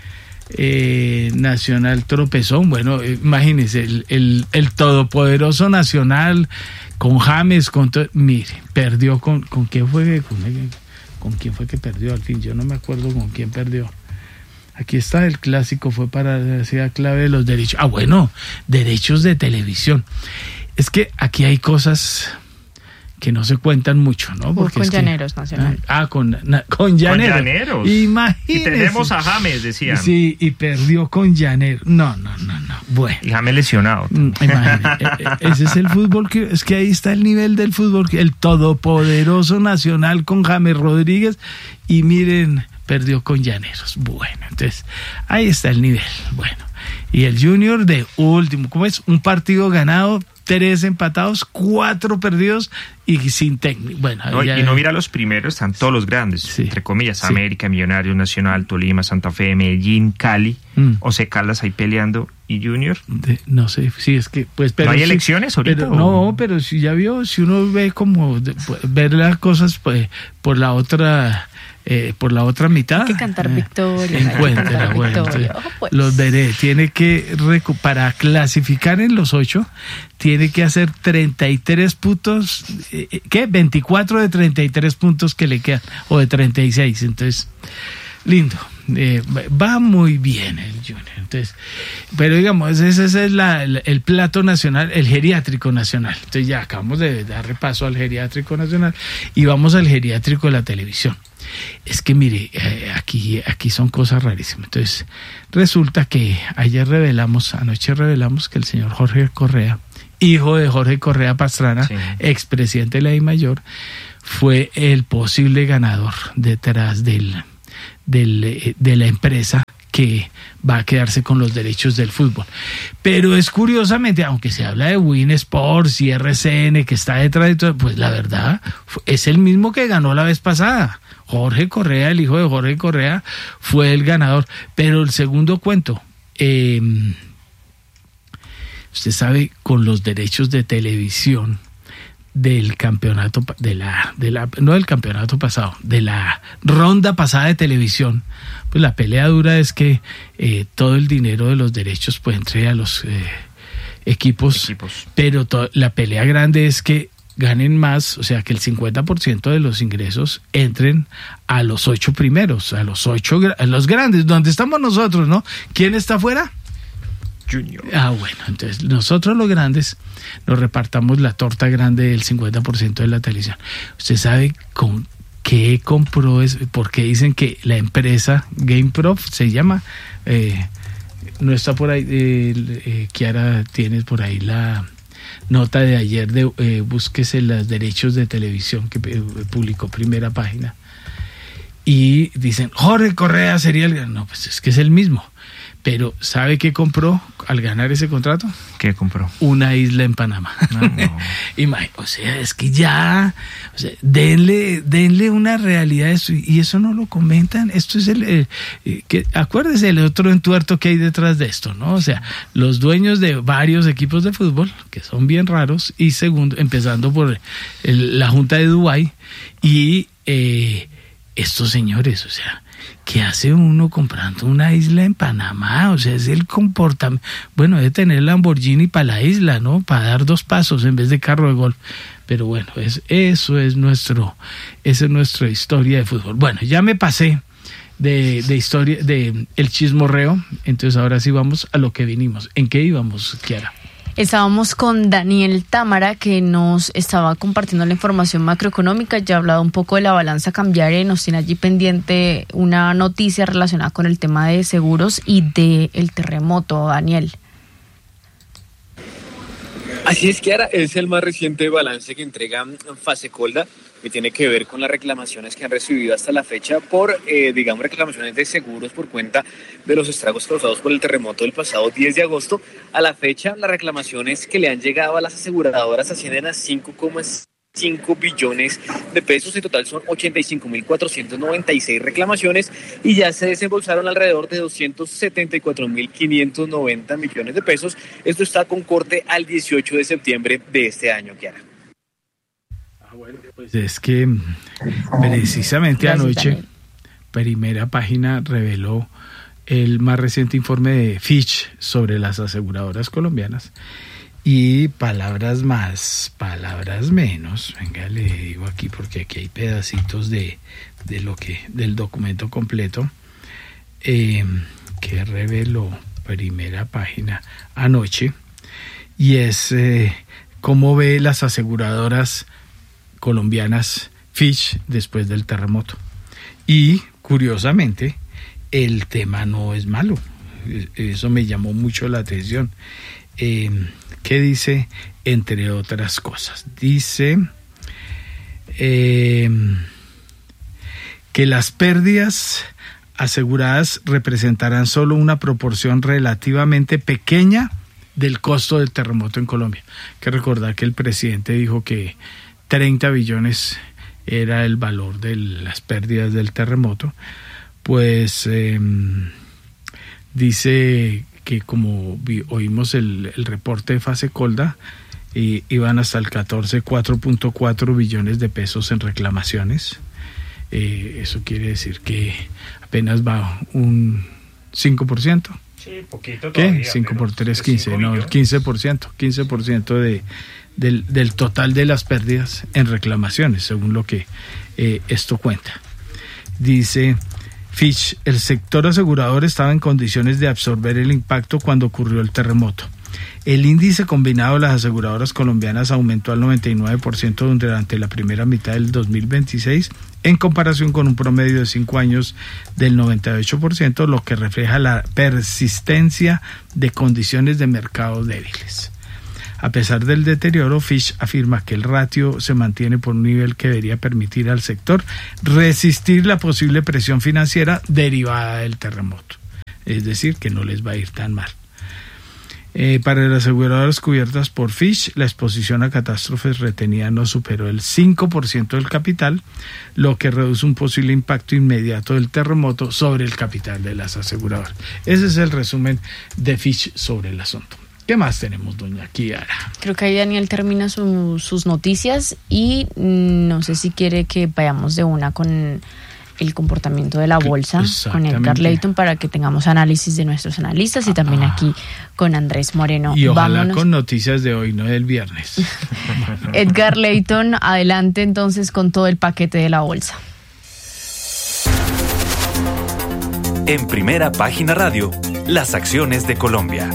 Eh, Nacional tropezón, bueno, imagínense el, el, el todopoderoso Nacional con James, con to- mire, perdió con, con quién fue con, con quién fue que perdió al fin, yo no me acuerdo con quién perdió. Aquí está, el clásico fue para la ciudad clave de los derechos, ah bueno, derechos de televisión. Es que aquí hay cosas que no se cuentan mucho, ¿no? Porque con es Llaneros que, Nacional. Ah, con, na, con Llaneros. Con Llaneros. Imagínese. Y tenemos a James, decían. Sí, y perdió con Llaneros. No, no, no, no. Bueno. Y James lesionado. Imagínese. Ese es el fútbol que... Es que ahí está el nivel del fútbol. El todopoderoso Nacional con James Rodríguez. Y miren, perdió con Llaneros. Bueno, entonces, ahí está el nivel. Bueno. Y el Junior de último. ¿Cómo es? Un partido ganado, tres empatados, cuatro perdidos y sin técnico. Bueno, no, ya, y no mira los primeros, están todos los grandes, sí, entre comillas, sí. América, Millonarios, Nacional, Tolima, Santa Fe, Medellín, Cali, mm. Once Caldas ahí peleando, y Junior. De, no sé, sí, es que pues pero ¿no hay sí, elecciones ahorita? Pero, no, pero si ya vio, si uno ve como de, ver las cosas pues por la otra eh, por la otra mitad. Hay que cantar eh, victoria. Encuentra, bueno, entonces, oh, pues. Los veré. Tiene que, recu- para clasificar en los ocho, tiene que hacer treinta y tres puntos, eh, ¿qué? veinticuatro de treinta y tres puntos que le quedan, o de treinta y seis. Entonces, lindo. eh, va muy bien el Junior. Entonces, pero digamos, ese, ese es la, el, el plato nacional, el geriátrico nacional. Entonces ya acabamos de dar repaso al geriátrico nacional y vamos al geriátrico de la televisión. Es que mire, eh, aquí, aquí son cosas rarísimas. Entonces, resulta que ayer revelamos, anoche revelamos que el señor Jorge Correa, hijo de Jorge Correa Pastrana, sí, expresidente de la DIMAYOR, fue el posible ganador detrás del, del, de la empresa que va a quedarse con los derechos del fútbol. Pero es curiosamente, aunque se habla de Win Sports y R C N que está detrás de todo, pues la verdad es el mismo que ganó la vez pasada. Jorge Correa, el hijo de Jorge Correa, fue el ganador. Pero el segundo cuento, eh, usted sabe, con los derechos de televisión del campeonato, de la, de la, no del campeonato pasado, de la ronda pasada de televisión, pues la pelea dura es que eh, todo el dinero de los derechos pues entre a los eh, equipos, equipos, pero to, la pelea grande es que ganen más, o sea que el cincuenta por ciento de los ingresos entren a los ocho primeros, a los ocho, a los grandes, donde estamos nosotros, ¿no? ¿Quién está afuera? Junior. Ah, bueno, entonces nosotros los grandes nos repartamos la torta grande del cincuenta por ciento de la televisión. ¿Usted sabe con qué compró eso? Porque dicen que la empresa GamePro se llama, eh, no está por ahí, eh, eh, Kiara, tienes por ahí la nota de ayer de eh, búsquese los derechos de televisión que eh, publicó Primera Página y dicen Jorge Correa sería el, no, pues es que es el mismo. Pero ¿sabe qué compró al ganar ese contrato? ¿Qué compró? Una isla en Panamá. No, no. O sea, es que ya, o sea, denle, denle una realidad a eso, y eso no lo comentan. Esto es el, el, el que, acuérdese el otro entuerto que hay detrás de esto, ¿no? O sea, los dueños de varios equipos de fútbol, que son bien raros, y segundo, empezando por el, la Junta de Dubái, y eh, estos señores, o sea, ¿qué hace uno comprando una isla en Panamá? O sea, es el comportamiento. Bueno, debe tener Lamborghini para la isla, ¿no? Para dar dos pasos en vez de carro de golf. Pero bueno, es, eso es nuestro, esa es nuestra historia de fútbol. Bueno, ya me pasé de, de historia, de el chismorreo. Entonces ahora sí vamos a lo que vinimos. ¿En qué íbamos, Kiara? Estábamos con Daniel Támara, que nos estaba compartiendo la información macroeconómica, ya ha hablado un poco de la balanza cambiaria y nos tiene allí pendiente una noticia relacionada con el tema de seguros y del terremoto. Daniel. Así es, Kiara, es el más reciente balance que entrega Fasecolda, que tiene que ver con las reclamaciones que han recibido hasta la fecha por, eh, digamos, reclamaciones de seguros por cuenta de los estragos causados por el terremoto del pasado diez de agosto. A la fecha, las reclamaciones que le han llegado a las aseguradoras ascienden a cinco coma cinco billones de pesos. En total son ochenta y cinco mil cuatrocientos noventa y seis reclamaciones y ya se desembolsaron alrededor de doscientos setenta y cuatro mil quinientos noventa millones de pesos. Esto está con corte al dieciocho de septiembre de este año, Kiara. Bueno, pues es que precisamente Gracias, anoche Daniel. Primera Página reveló el más reciente informe de Fitch sobre las aseguradoras colombianas y palabras más, palabras menos. Venga, le digo aquí porque aquí hay pedacitos de, de lo que del documento completo eh, que reveló Primera Página anoche, y es eh, cómo ve las aseguradoras colombianas Fitch después del terremoto. Y curiosamente el tema no es malo, eso me llamó mucho la atención. Eh, ¿qué dice? Entre otras cosas dice eh, que las pérdidas aseguradas representarán solo una proporción relativamente pequeña del costo del terremoto en Colombia. Hay que recordar que el presidente dijo que treinta billones era el valor de las pérdidas del terremoto. Pues eh, dice que como vi, oímos el, el reporte de Fasecolda, y iban hasta el catorce, cuatro punto cuatro billones de pesos en reclamaciones. Eh, eso quiere decir que apenas va un cinco por ciento. Sí, poquito todavía. ¿Qué? cinco por tres, quince, no, el quince por ciento, quince por ciento de Del, del total de las pérdidas en reclamaciones, según lo que eh, esto cuenta. Dice Fitch, el sector asegurador estaba en condiciones de absorber el impacto cuando ocurrió el terremoto. El índice combinado de las aseguradoras colombianas aumentó al noventa y nueve por ciento durante la primera mitad del dos mil veintiséis, en comparación con un promedio de cinco años del noventa y ocho por ciento, lo que refleja la persistencia de condiciones de mercado débiles. A pesar del deterioro, Fitch afirma que el ratio se mantiene por un nivel que debería permitir al sector resistir la posible presión financiera derivada del terremoto. Es decir, que no les va a ir tan mal. Eh, para las aseguradoras cubiertas por Fitch, la exposición a catástrofes retenida no superó el cinco por ciento del capital, lo que reduce un posible impacto inmediato del terremoto sobre el capital de las aseguradoras. Ese es el resumen de Fitch sobre el asunto. ¿Qué más tenemos, doña Kiara? Creo que ahí Daniel termina su, sus noticias y no sé si quiere que vayamos de una con el comportamiento de la bolsa, con Edgar Layton, para que tengamos análisis de nuestros analistas y también ah. aquí con Andrés Moreno. Y ojalá Vámonos. Con noticias de hoy, no del viernes. Edgar Layton, adelante entonces con todo el paquete de la bolsa. En Primera Página Radio, las acciones de Colombia.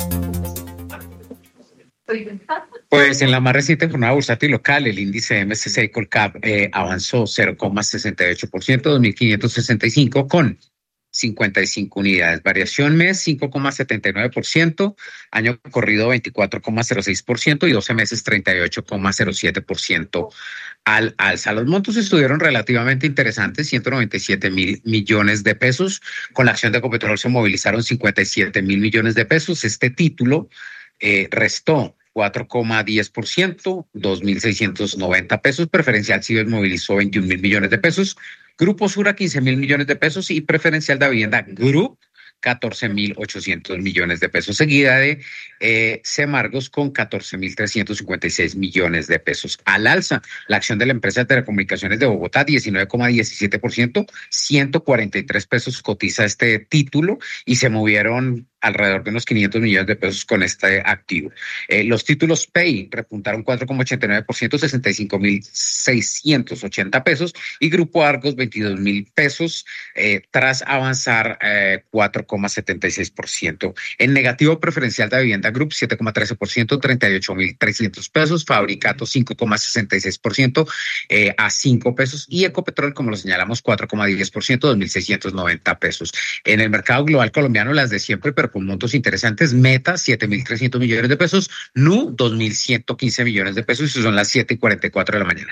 Pues en la más reciente jornada bursátil local, el índice M S C I Colcap eh, avanzó cero coma sesenta y ocho por ciento, dos mil quinientos sesenta y cinco con cincuenta y cinco unidades. Variación mes cinco coma setenta y nueve por ciento, año corrido veinticuatro coma cero seis por ciento y doce meses treinta y ocho coma cero siete por ciento al alza. Los montos estuvieron relativamente interesantes, ciento noventa y siete mil millones de pesos. Con la acción de Ecopetrol se movilizaron cincuenta y siete mil millones de pesos. Este título eh, restó cuatro coma diez por ciento, dos mil seiscientos noventa pesos. Preferencial Cibes movilizó veintiún mil millones de pesos. Grupo Sura, quince mil millones de pesos. Y Preferencial de Vivienda Group, catorce mil ochocientos millones de pesos. Seguida de eh, Semargos con catorce mil trescientos cincuenta y seis millones de pesos. Al alza, la acción de la empresa de telecomunicaciones de Bogotá, diecinueve coma diecisiete por ciento, ciento cuarenta y tres pesos cotiza este título y se movieron alrededor de unos quinientos millones de pesos con este activo. Eh, los títulos P E I repuntaron cuatro coma ochenta y nueve por ciento, sesenta y cinco mil seiscientos ochenta pesos, y Grupo Argos veintidós mil pesos, eh, tras avanzar eh, cuatro coma setenta y seis por ciento. En negativo, Preferencial de Vivienda Group siete coma trece por ciento, treinta y ocho mil trescientos pesos, Fabricato cinco coma sesenta y seis por ciento eh, a cinco pesos, y Ecopetrol, como lo señalamos, cuatro coma diez por ciento, dos mil seiscientos noventa pesos. En el mercado global colombiano, las de siempre, pero con montos interesantes: Meta, siete mil trescientos millones de pesos, N U, dos mil ciento quince millones de pesos, y son las siete y cuarenta y cuatro de la mañana.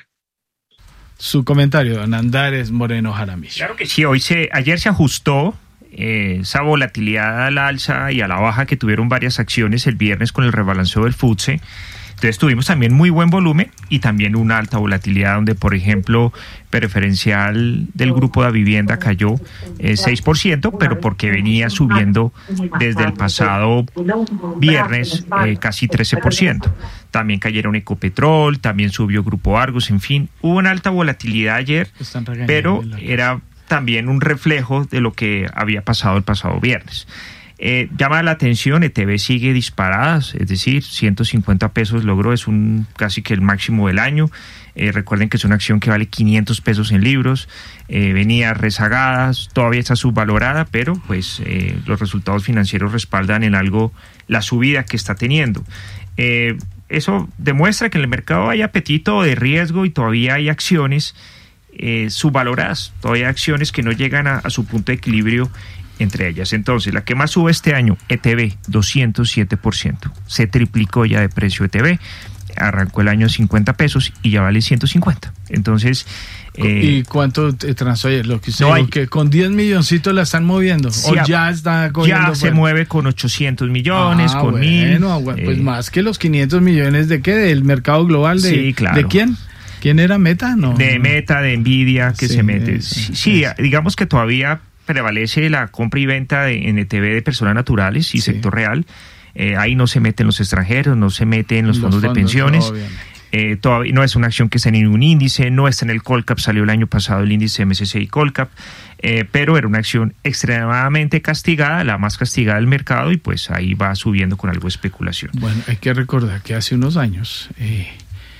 Su comentario, don Andrés Moreno Jaramillo. Claro que sí, hoy se, ayer se ajustó eh, esa volatilidad a la alza y a la baja que tuvieron varias acciones el viernes con el rebalanceo del F T S E. Entonces tuvimos también muy buen volumen y también una alta volatilidad, donde por ejemplo Preferencial del Grupo de Vivienda cayó eh, seis por ciento, pero porque venía subiendo desde el pasado viernes eh, casi trece por ciento. También cayeron Ecopetrol, también subió Grupo Argos, en fin, hubo una alta volatilidad ayer, pero era también un reflejo de lo que había pasado el pasado viernes. Eh, llama la atención, E T B sigue disparada, es decir, ciento cincuenta pesos logró, es un casi que el máximo del año. Eh, recuerden que es una acción que vale quinientos pesos en libros, eh, venía rezagada, todavía está subvalorada, pero pues eh, los resultados financieros respaldan en algo la subida que está teniendo. Eh, eso demuestra que en el mercado hay apetito de riesgo y todavía hay acciones eh, subvaloradas, todavía hay acciones que no llegan a, a su punto de equilibrio entre ellas. Entonces, la que más sube este año, E T B, doscientos siete por ciento. Se triplicó ya de precio E T B. Arrancó el año cincuenta pesos y ya vale ciento cincuenta. Entonces... Eh, ¿Y cuánto transó ayer? Lo que usted no dijo, hay, que con diez milloncitos la están moviendo. Sí, o ya está cogiendo. Ya se mueve con ochocientos millones, ah, con bueno, mil. Pues eh, más que los quinientos millones de qué, del mercado global. De, sí, claro. ¿De quién? ¿Quién era Meta? No. De Meta, de Nvidia, que sí, se mete. Eso, sí, sí, digamos que todavía prevalece la compra y venta de, en E T B de personas naturales y sí. sector real. Eh, ahí no se meten los extranjeros, no se meten los, los fondos, fondos de pensiones. Eh, todavía no es una acción que está en ningún índice, no está en el Colcap, salió el año pasado el índice M S C I Colcap, eh, pero era una acción extremadamente castigada, la más castigada del mercado, y pues ahí va subiendo con algo de especulación. Bueno, hay que recordar que hace unos años... Eh,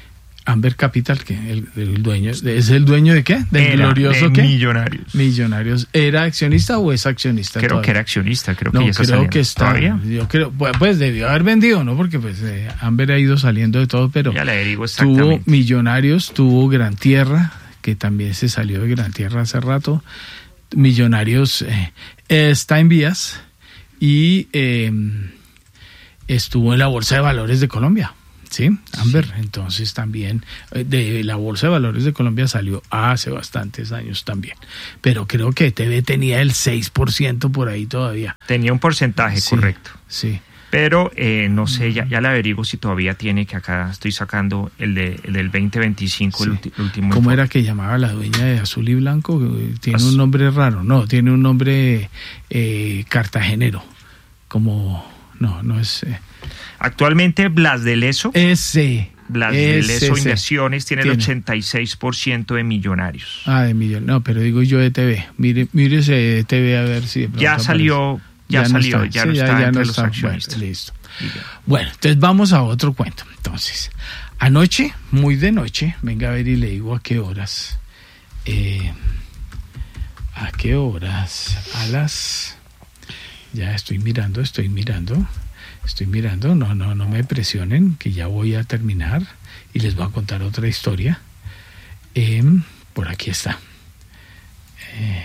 Amber Capital, que el, el dueño, ¿es el dueño de qué? ¿Del Era glorioso de qué? Millonarios. Millonarios. ¿Era accionista o es accionista? Creo todavía? que era accionista, creo que no, ya está creo saliendo. que está. ¿Todavía? Yo creo, pues debió haber vendido, ¿no? Porque pues eh, Amber ha ido saliendo de todo, pero ya le digo tuvo exactamente. Millonarios, tuvo Gran Tierra, que también se salió de Gran Tierra hace rato. Millonarios eh, está en vías y eh, estuvo en la Bolsa de Valores de Colombia. Sí, Amber, sí. Entonces también de la Bolsa de Valores de Colombia salió hace bastantes años también, pero creo que E T V tenía el seis por ciento por ahí todavía. Tenía un porcentaje, sí, correcto. Sí. Pero eh, no sé, ya, ya le averiguo si todavía tiene, que acá estoy sacando el, de, el del veinte veinticinco, sí. el, ulti, el último. ¿Cómo era que llamaba la dueña de Azul y Blanco? Tiene un nombre raro, no, tiene un nombre eh, cartagenero, como, no, no es... Eh, Actualmente Blas de Leso. Ese. Blas de Leso Inversiones tiene, tiene el ochenta y seis por ciento de Millonarios. Ah, de Millonarios. No, pero digo yo E T V. Mire, mire ese E T V a ver si de pronto ya salió, ya, ya salió, no está. ya sí, no ya, está ya entre no los está. accionistas. Bueno, listo. Bueno, entonces vamos a otro cuento. Entonces, anoche, muy de noche, venga a ver y le digo a qué horas. Eh, ¿A qué horas? A las... Ya estoy mirando, estoy mirando. Estoy mirando, no, no, no me presionen, que ya voy a terminar y les voy a contar otra historia. Eh, por aquí está. Eh,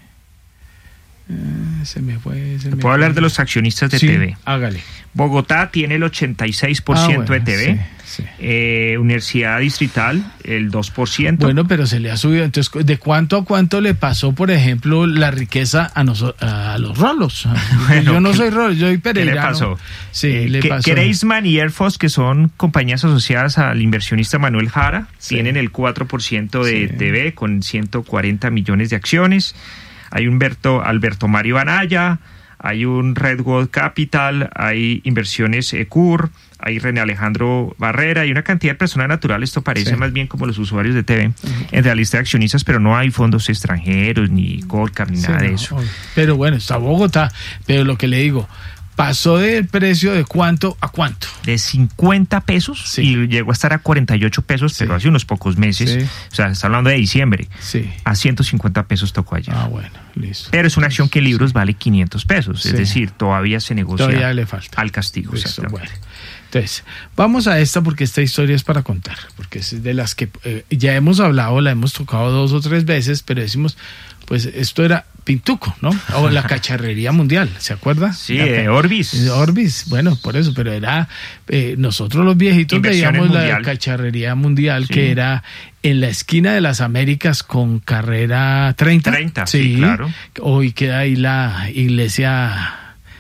eh, se me fue. Se me ¿Puedo fue. hablar de los accionistas de sí, T V? Hágale. Bogotá tiene el ochenta y seis por ciento ah, bueno, de T V. Sí, sí. Eh, Universidad Distrital, el dos por ciento. Bueno, pero se le ha subido. Entonces, ¿de cuánto a cuánto le pasó, por ejemplo, la riqueza a, noso- a los rolos? Bueno, yo no ¿qué, soy rolo, yo soy peregrino. ¿Qué le pasó? Sí, eh, le que, pasó. Graceman y Air Force, que son compañías asociadas al inversionista Manuel Jara, sí. tienen el cuatro por ciento de sí. T V con ciento cuarenta millones de acciones. Hay Humberto, Alberto Mario Anaya, hay un Redwood Capital, hay Inversiones Ecur, hay René Alejandro Barrera y una cantidad de personas naturales. Esto parece sí. más bien como los usuarios de T V, uh-huh. en la lista de accionistas, pero no hay fondos extranjeros, ni Colcar, ni sí, nada no, de eso. Obvio. Pero bueno, está Bogotá, pero lo que le digo, pasó del precio de cuánto a cuánto. De cincuenta pesos sí. y llegó a estar a cuarenta y ocho pesos, sí. pero hace unos pocos meses, sí. o sea, está hablando de diciembre, sí. a ciento cincuenta pesos tocó ayer. Ah, bueno, listo. Pero es una acción que en libros sí. vale quinientos pesos, sí. es decir, todavía se negocia todavía le falta. Al castigo. Listo, bueno. Entonces, vamos a esta porque esta historia es para contar, porque es de las que eh, ya hemos hablado, la hemos tocado dos o tres veces, pero decimos, pues esto era Pintuco, ¿no? O la cacharrería mundial, ¿se acuerda? Sí, eh, Orbis. Orbis, bueno, por eso, pero era, eh, nosotros los viejitos veíamos la cacharrería mundial, sí. que era en la esquina de las Américas con carrera treinta. treinta, sí, sí claro. Hoy queda ahí la iglesia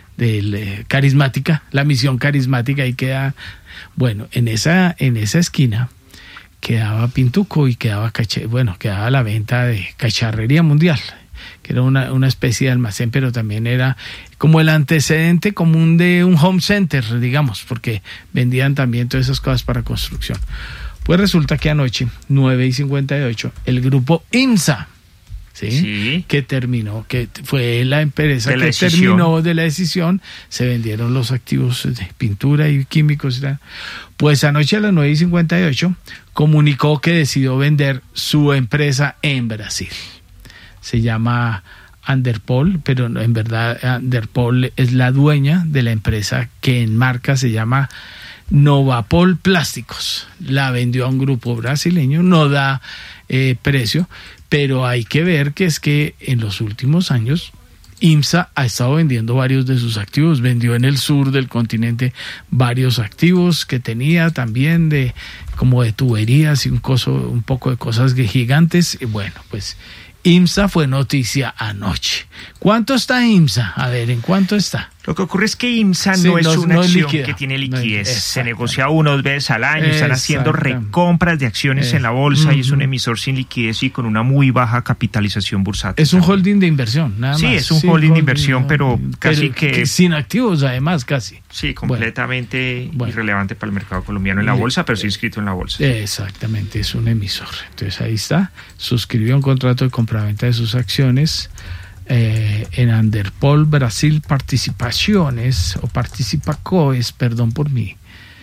de carismática, la misión carismática, ahí queda, bueno, en esa, en esa esquina quedaba Pintuco y quedaba, cache, bueno, quedaba la venta de cacharrería mundial, que era una, una especie de almacén, pero también era como el antecedente común de un home center, digamos, porque vendían también todas esas cosas para construcción. Pues resulta que anoche, nueve y cincuenta y ocho, el grupo IMSA, ¿sí? Sí. que terminó, que fue la empresa que decisión. terminó de la decisión, se vendieron los activos de pintura y químicos. Pues anoche a las nueve y cincuenta y ocho comunicó que decidió vender su empresa en Brasil. Se llama Anderpol, pero en verdad Anderpol es la dueña de la empresa que en marca se llama Novapol Plásticos. La vendió a un grupo brasileño, no da eh, precio, pero hay que ver que es que en los últimos años IMSA ha estado vendiendo varios de sus activos, vendió en el sur del continente varios activos que tenía también de como de tuberías y un coso, un poco de cosas gigantes, y bueno, pues IMSA fue noticia anoche. ¿Cuánto está IMSA? A ver, ¿en cuánto está? Lo que ocurre es que IMSA sí, no es no, una no acción es que tiene liquidez. No, se negocia una o dos veces al año. Están haciendo recompras de acciones en la bolsa uh-huh. y es un emisor sin liquidez y con una muy baja capitalización bursátil. Es un también. holding de inversión, nada sí, más. Sí, es un sí, holding, holding de inversión, no, pero casi pero que, que... Sin activos, además, casi. Sí, completamente bueno, irrelevante bueno. para el mercado colombiano en la bolsa, pero sí inscrito en la bolsa. Exactamente, es un emisor. Entonces ahí está. Suscribió un contrato de compraventa de sus acciones. Eh, en Anderpol Brasil Participaciones o Participacoes, perdón por mi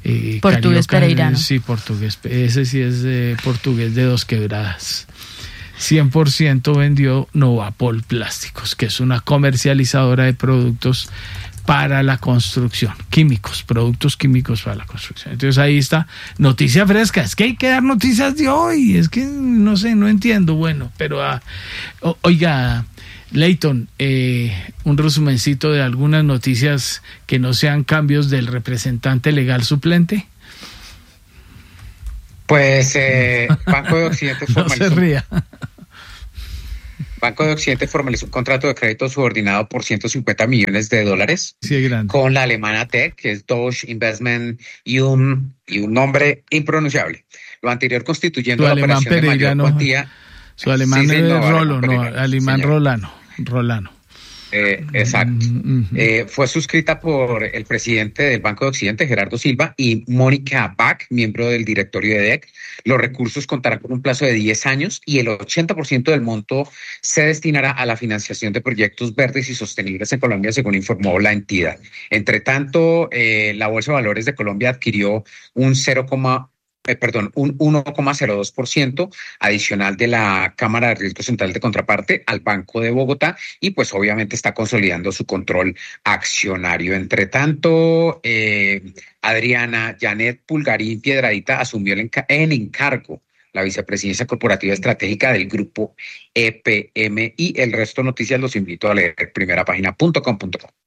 Eh, portugués Carioca, pereirano. Sí, portugués. Ese sí es eh, portugués de Dos Quebradas. cien por ciento vendió Novapol Plásticos, que es una comercializadora de productos para la construcción, químicos, productos químicos para la construcción. Entonces ahí está, noticia fresca. Es que hay que dar noticias de hoy, es que no sé, no entiendo. Bueno, pero ah, o, oiga, Leighton, eh, un resumencito de algunas noticias que no sean cambios del representante legal suplente. Pues eh, Banco de Occidente formalizó. No se ría. Banco de Occidente formalizó un contrato de crédito subordinado por ciento cincuenta millones de dólares sí, grande. Con la alemana T E C, que es Deutsche Investment y un, y un nombre impronunciable. Lo anterior constituyendo su la operación de mayor no, cuantía. Su alemán sí, sí, es no, Rolo, no, Pereirano, alemán señor. Rolano, Rolano. Eh, exacto. Mm-hmm. Eh, fue suscrita por el presidente del Banco de Occidente, Gerardo Silva, y Mónica Bach, miembro del directorio de D E C. Los recursos contarán con un plazo de diez años y el ochenta por ciento del monto se destinará a la financiación de proyectos verdes y sostenibles en Colombia, según informó la entidad. Entre tanto, eh, la Bolsa de Valores de Colombia adquirió un cero, Eh, perdón, un uno coma cero dos por ciento adicional de la Cámara de Riesgo Central de Contraparte al Banco de Bogotá y pues obviamente está consolidando su control accionario. Entre tanto, eh, Adriana Janet Pulgarín Piedradita asumió el enca- en encargo la vicepresidencia corporativa estratégica del grupo E P M y el resto de noticias los invito a leer primera página punto com punto co.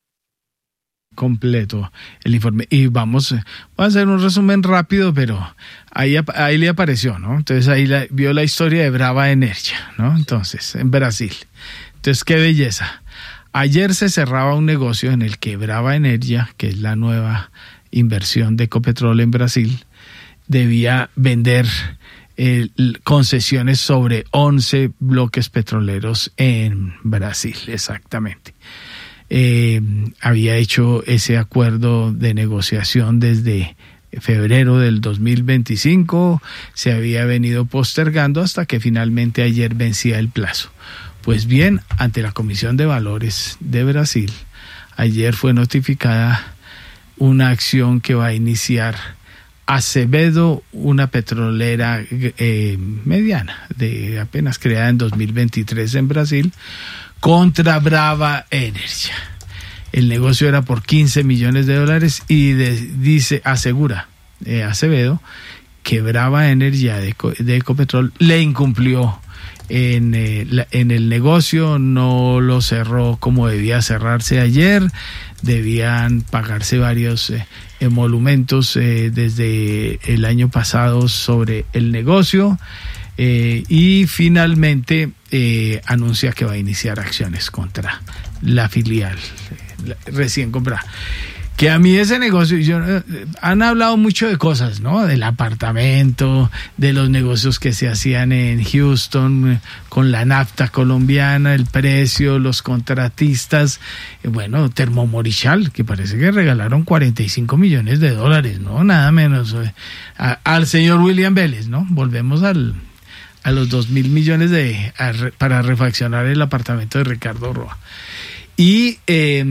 Completo el informe y vamos, vamos a hacer un resumen rápido, pero ahí, ahí le apareció, ¿no? Entonces ahí la, vio la historia de Brava Energia, ¿no? Entonces, en Brasil. Entonces, qué belleza. Ayer se cerraba un negocio en el que Brava Energia, que es la nueva inversión de Ecopetrol en Brasil, debía vender eh, concesiones sobre once bloques petroleros en Brasil, exactamente. Eh, había hecho ese acuerdo de negociación desde febrero del dos mil veinticinco, se había venido postergando hasta que finalmente ayer vencía el plazo. Pues bien, ante la Comisión de Valores de Brasil, ayer fue notificada una acción que va a iniciar Acevedo, una petrolera eh, mediana, de apenas creada en dos mil veintitrés en Brasil, contra Brava Energia. El negocio era por quince millones de dólares y de, dice, asegura eh, Acevedo que Brava Energia de, de Ecopetrol le incumplió en, eh, la, en el negocio, no lo cerró como debía cerrarse ayer, debían pagarse varios eh, emolumentos eh, desde el año pasado sobre el negocio. Eh, y finalmente eh, anuncia que va a iniciar acciones contra la filial eh, la, recién comprada. Que a mí ese negocio, yo, eh, han hablado mucho de cosas, ¿no? Del apartamento, de los negocios que se hacían en Houston, eh, con la nafta colombiana, el precio, los contratistas, eh, bueno, Termomorichal, que parece que regalaron cuarenta y cinco millones de dólares, ¿no? Nada menos. Eh, a, al señor William Vélez, ¿no? Volvemos al... a los dos mil millones de, a, para refaccionar el apartamento de Ricardo Roa. Y eh,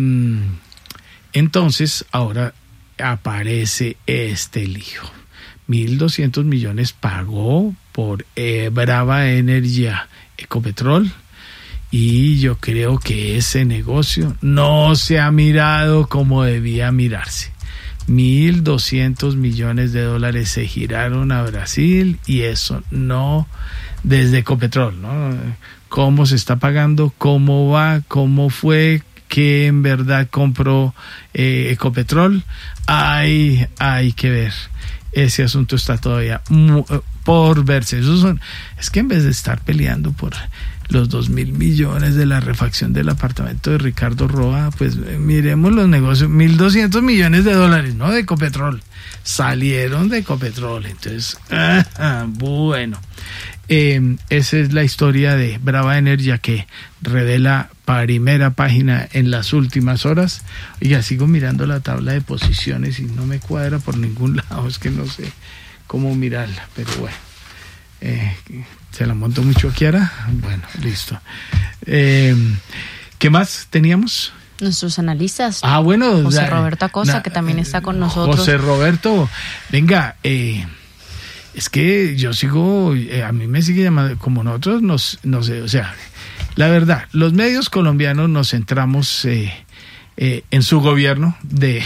entonces ahora aparece este lío. mil doscientos millones pagó por eh, Brava Energia Ecopetrol y yo creo que ese negocio no se ha mirado como debía mirarse. mil doscientos millones de dólares se giraron a Brasil y eso no, desde Ecopetrol, ¿no? ¿Cómo se está pagando? ¿Cómo va? ¿Cómo fue? ¿Qué en verdad compró eh, Ecopetrol? Hay, hay que ver. Ese asunto está todavía mu- por verse. Esos son, es que en vez de estar peleando por los dos mil millones de la refacción del apartamento de Ricardo Roa, pues eh, miremos los negocios, mil doscientos millones de dólares, ¿no? De Ecopetrol. Salieron de Ecopetrol. Entonces, ah, bueno. Eh, esa es la historia de Brava Energia que revela primera página en las últimas horas. Oiga, sigo mirando la tabla de posiciones y no me cuadra por ningún lado, es que no sé cómo mirarla, pero bueno. Eh, ¿se la monto mucho, Kiara? Bueno, listo. Eh, ¿Qué más teníamos? nuestros analistas. Ah, bueno. José da, Roberto Acosta, na, que también está con nosotros. José Roberto, venga, eh, es que yo sigo, eh, a mí me sigue llamando, como nosotros, nos, no sé, o sea, la verdad, los medios colombianos nos centramos... Eh, Eh, en su gobierno de,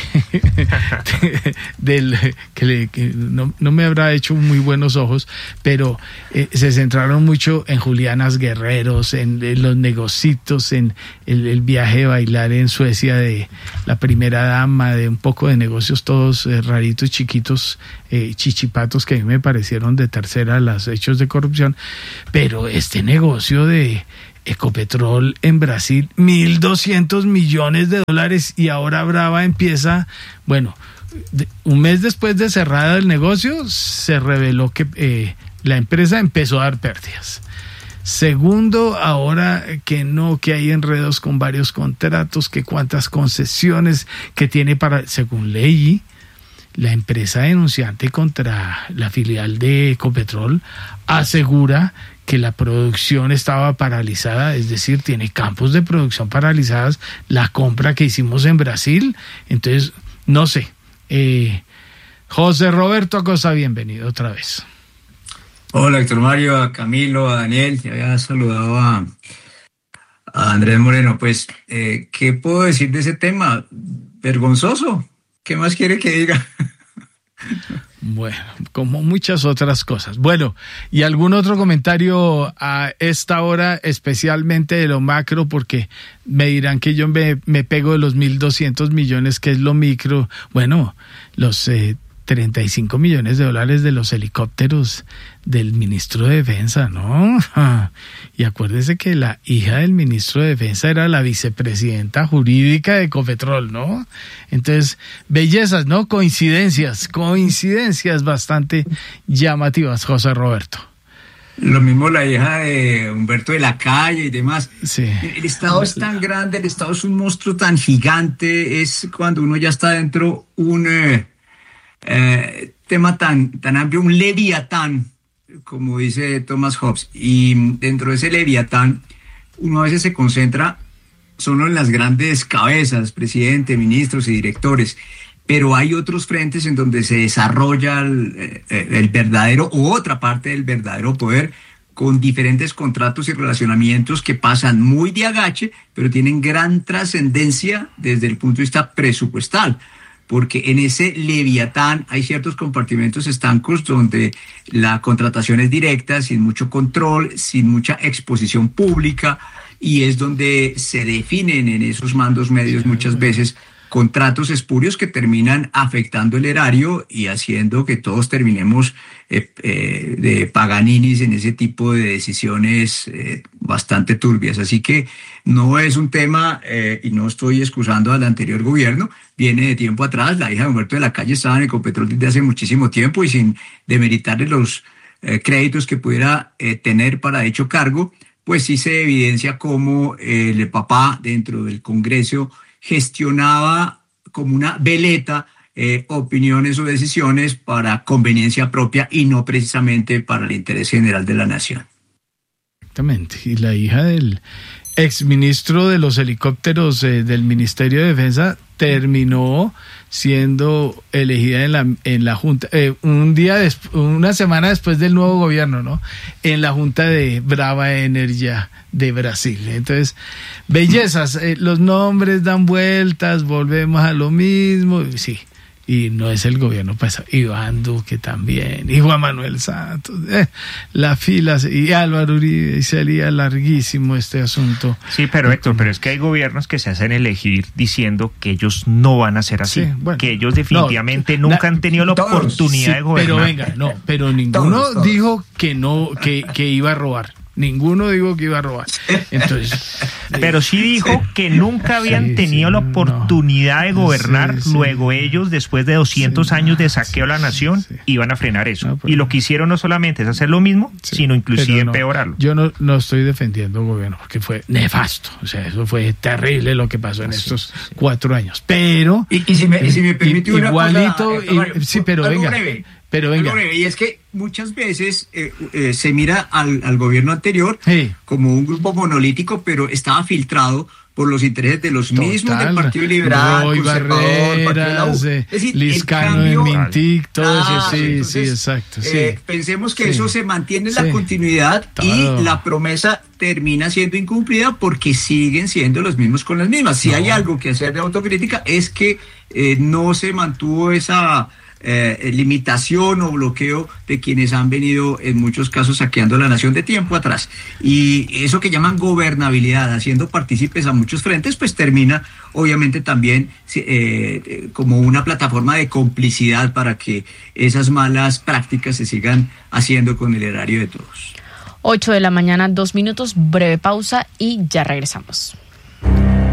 de del que, le, que no, no me habrá hecho muy buenos ojos, pero eh, se centraron mucho en Julianas Guerreros, en, en los negocitos, en el, el viaje de bailar en Suecia de la primera dama, de un poco de negocios todos eh, raritos, chiquitos, eh, chichipatos que a mí me parecieron de tercera los hechos de corrupción, pero este negocio de Ecopetrol en Brasil, mil doscientos millones de dólares, y ahora Brava empieza, bueno, de, un mes después de cerrada el negocio, se reveló que eh, la empresa empezó a dar pérdidas. Segundo, ahora que no, que hay enredos con varios contratos, que cuántas concesiones que tiene para, según ley, la empresa denunciante contra la filial de Ecopetrol asegura que la producción estaba paralizada, es decir, tiene campos de producción paralizadas, la compra que hicimos en Brasil. Entonces, no sé. Eh, José Roberto Acosta, bienvenido otra vez. Hola, Héctor Mario, a Camilo, a Daniel, ya había saludado a, a Andrés Moreno. Pues, eh, ¿qué puedo decir de ese tema? Vergonzoso. ¿Qué más quiere que diga? Bueno, como muchas otras cosas. Bueno, ¿y algún otro comentario a esta hora, especialmente de lo macro? Porque me dirán que yo me, me pego de los mil doscientos millones, que es lo micro. Bueno, los eh, treinta y cinco millones de dólares de los helicópteros del ministro de Defensa, ¿no? Y acuérdese que la hija del ministro de Defensa era la vicepresidenta jurídica de Ecopetrol, ¿no? Entonces, bellezas, ¿no? Coincidencias, coincidencias bastante llamativas, José Roberto. Lo mismo la hija de Humberto de la Calle y demás. Sí. El Estado es tan grande, el Estado es un monstruo tan gigante, es cuando uno ya está dentro un eh, eh, tema tan, tan amplio, un leviatán, como dice Thomas Hobbes, y dentro de ese leviatán uno a veces se concentra solo en las grandes cabezas, presidente, ministros y directores, pero hay otros frentes en donde se desarrolla el, el verdadero, o otra parte del verdadero poder, con diferentes contratos y relacionamientos que pasan muy de agache, pero tienen gran trascendencia desde el punto de vista presupuestal. Porque en ese leviatán hay ciertos compartimentos estancos donde la contratación es directa, sin mucho control, sin mucha exposición pública, y es donde se definen en esos mandos medios muchas veces contratos espurios que terminan afectando el erario y haciendo que todos terminemos eh, eh, de paganinis en ese tipo de decisiones eh, bastante turbias. Así que no es un tema, eh, y no estoy excusando al anterior gobierno, viene de tiempo atrás. La hija de Humberto de la Calle estaba en Ecopetrol desde hace muchísimo tiempo, y sin demeritarle los eh, créditos que pudiera eh, tener para dicho cargo, pues sí se evidencia cómo eh, el papá dentro del Congreso gestionaba como una veleta eh, opiniones o decisiones para conveniencia propia y no precisamente para el interés general de la nación. Exactamente. Y la hija del exministro de los helicópteros eh, del Ministerio de Defensa terminó siendo elegida en la en la junta eh, un día des, una semana después del nuevo gobierno, ¿no? En la junta de Brava Energia de Brasil. Entonces, bellezas, eh, los nombres dan vueltas, volvemos a lo mismo, sí. Y no es el gobierno pasado, Iván Duque también, y Juan Manuel Santos, eh, la fila, y Álvaro Uribe, y sería larguísimo este asunto. Sí, pero Héctor, pero es que hay gobiernos que se hacen elegir diciendo que ellos no van a ser así, sí, bueno, que ellos definitivamente no, nunca na, han tenido la todos, oportunidad sí, de gobernar. Pero venga, no, pero ninguno todos, todos. dijo que no, que, que iba a robar. Ninguno dijo que iba a robar. Entonces, pero sí dijo que nunca habían sí, tenido sí, la oportunidad no. de gobernar. Sí, sí. Luego ellos, después de doscientos sí, años de saqueo a la nación, sí. iban a frenar eso. No, y lo que hicieron no solamente es hacer lo mismo, sí, sino inclusive no, empeorarlo. Yo no, no estoy defendiendo al gobierno porque fue nefasto. O sea, eso fue terrible lo que pasó en sí, estos sí. cuatro años. Pero y, y si me, y si me permite una igualito, cosa, y, sí, pero venga. Breve. Pero venga. Y es que muchas veces eh, eh, se mira al, al gobierno anterior sí. como un grupo monolítico, pero estaba filtrado por los intereses de los Total. mismos del Partido Liberal, Roy Conservador, Partido de la U. Barreras, Es decir, Liscano el de cambio- Mintic, todo Ah, eso, sí, entonces, sí, exacto. Sí. eh, pensemos que Sí. eso se mantiene en la Sí. continuidad Todo. y la promesa termina siendo incumplida porque siguen siendo los mismos con las mismas. Si No. hay algo que hacer de autocrítica es que eh, no se mantuvo esa eh, limitación o bloqueo de quienes han venido en muchos casos saqueando la nación de tiempo atrás. Y eso que llaman gobernabilidad, haciendo partícipes a muchos frentes, pues termina obviamente también eh, como una plataforma de complicidad para que esas malas prácticas se sigan haciendo con el erario de todos. ocho de la mañana, dos minutos, breve pausa y ya regresamos.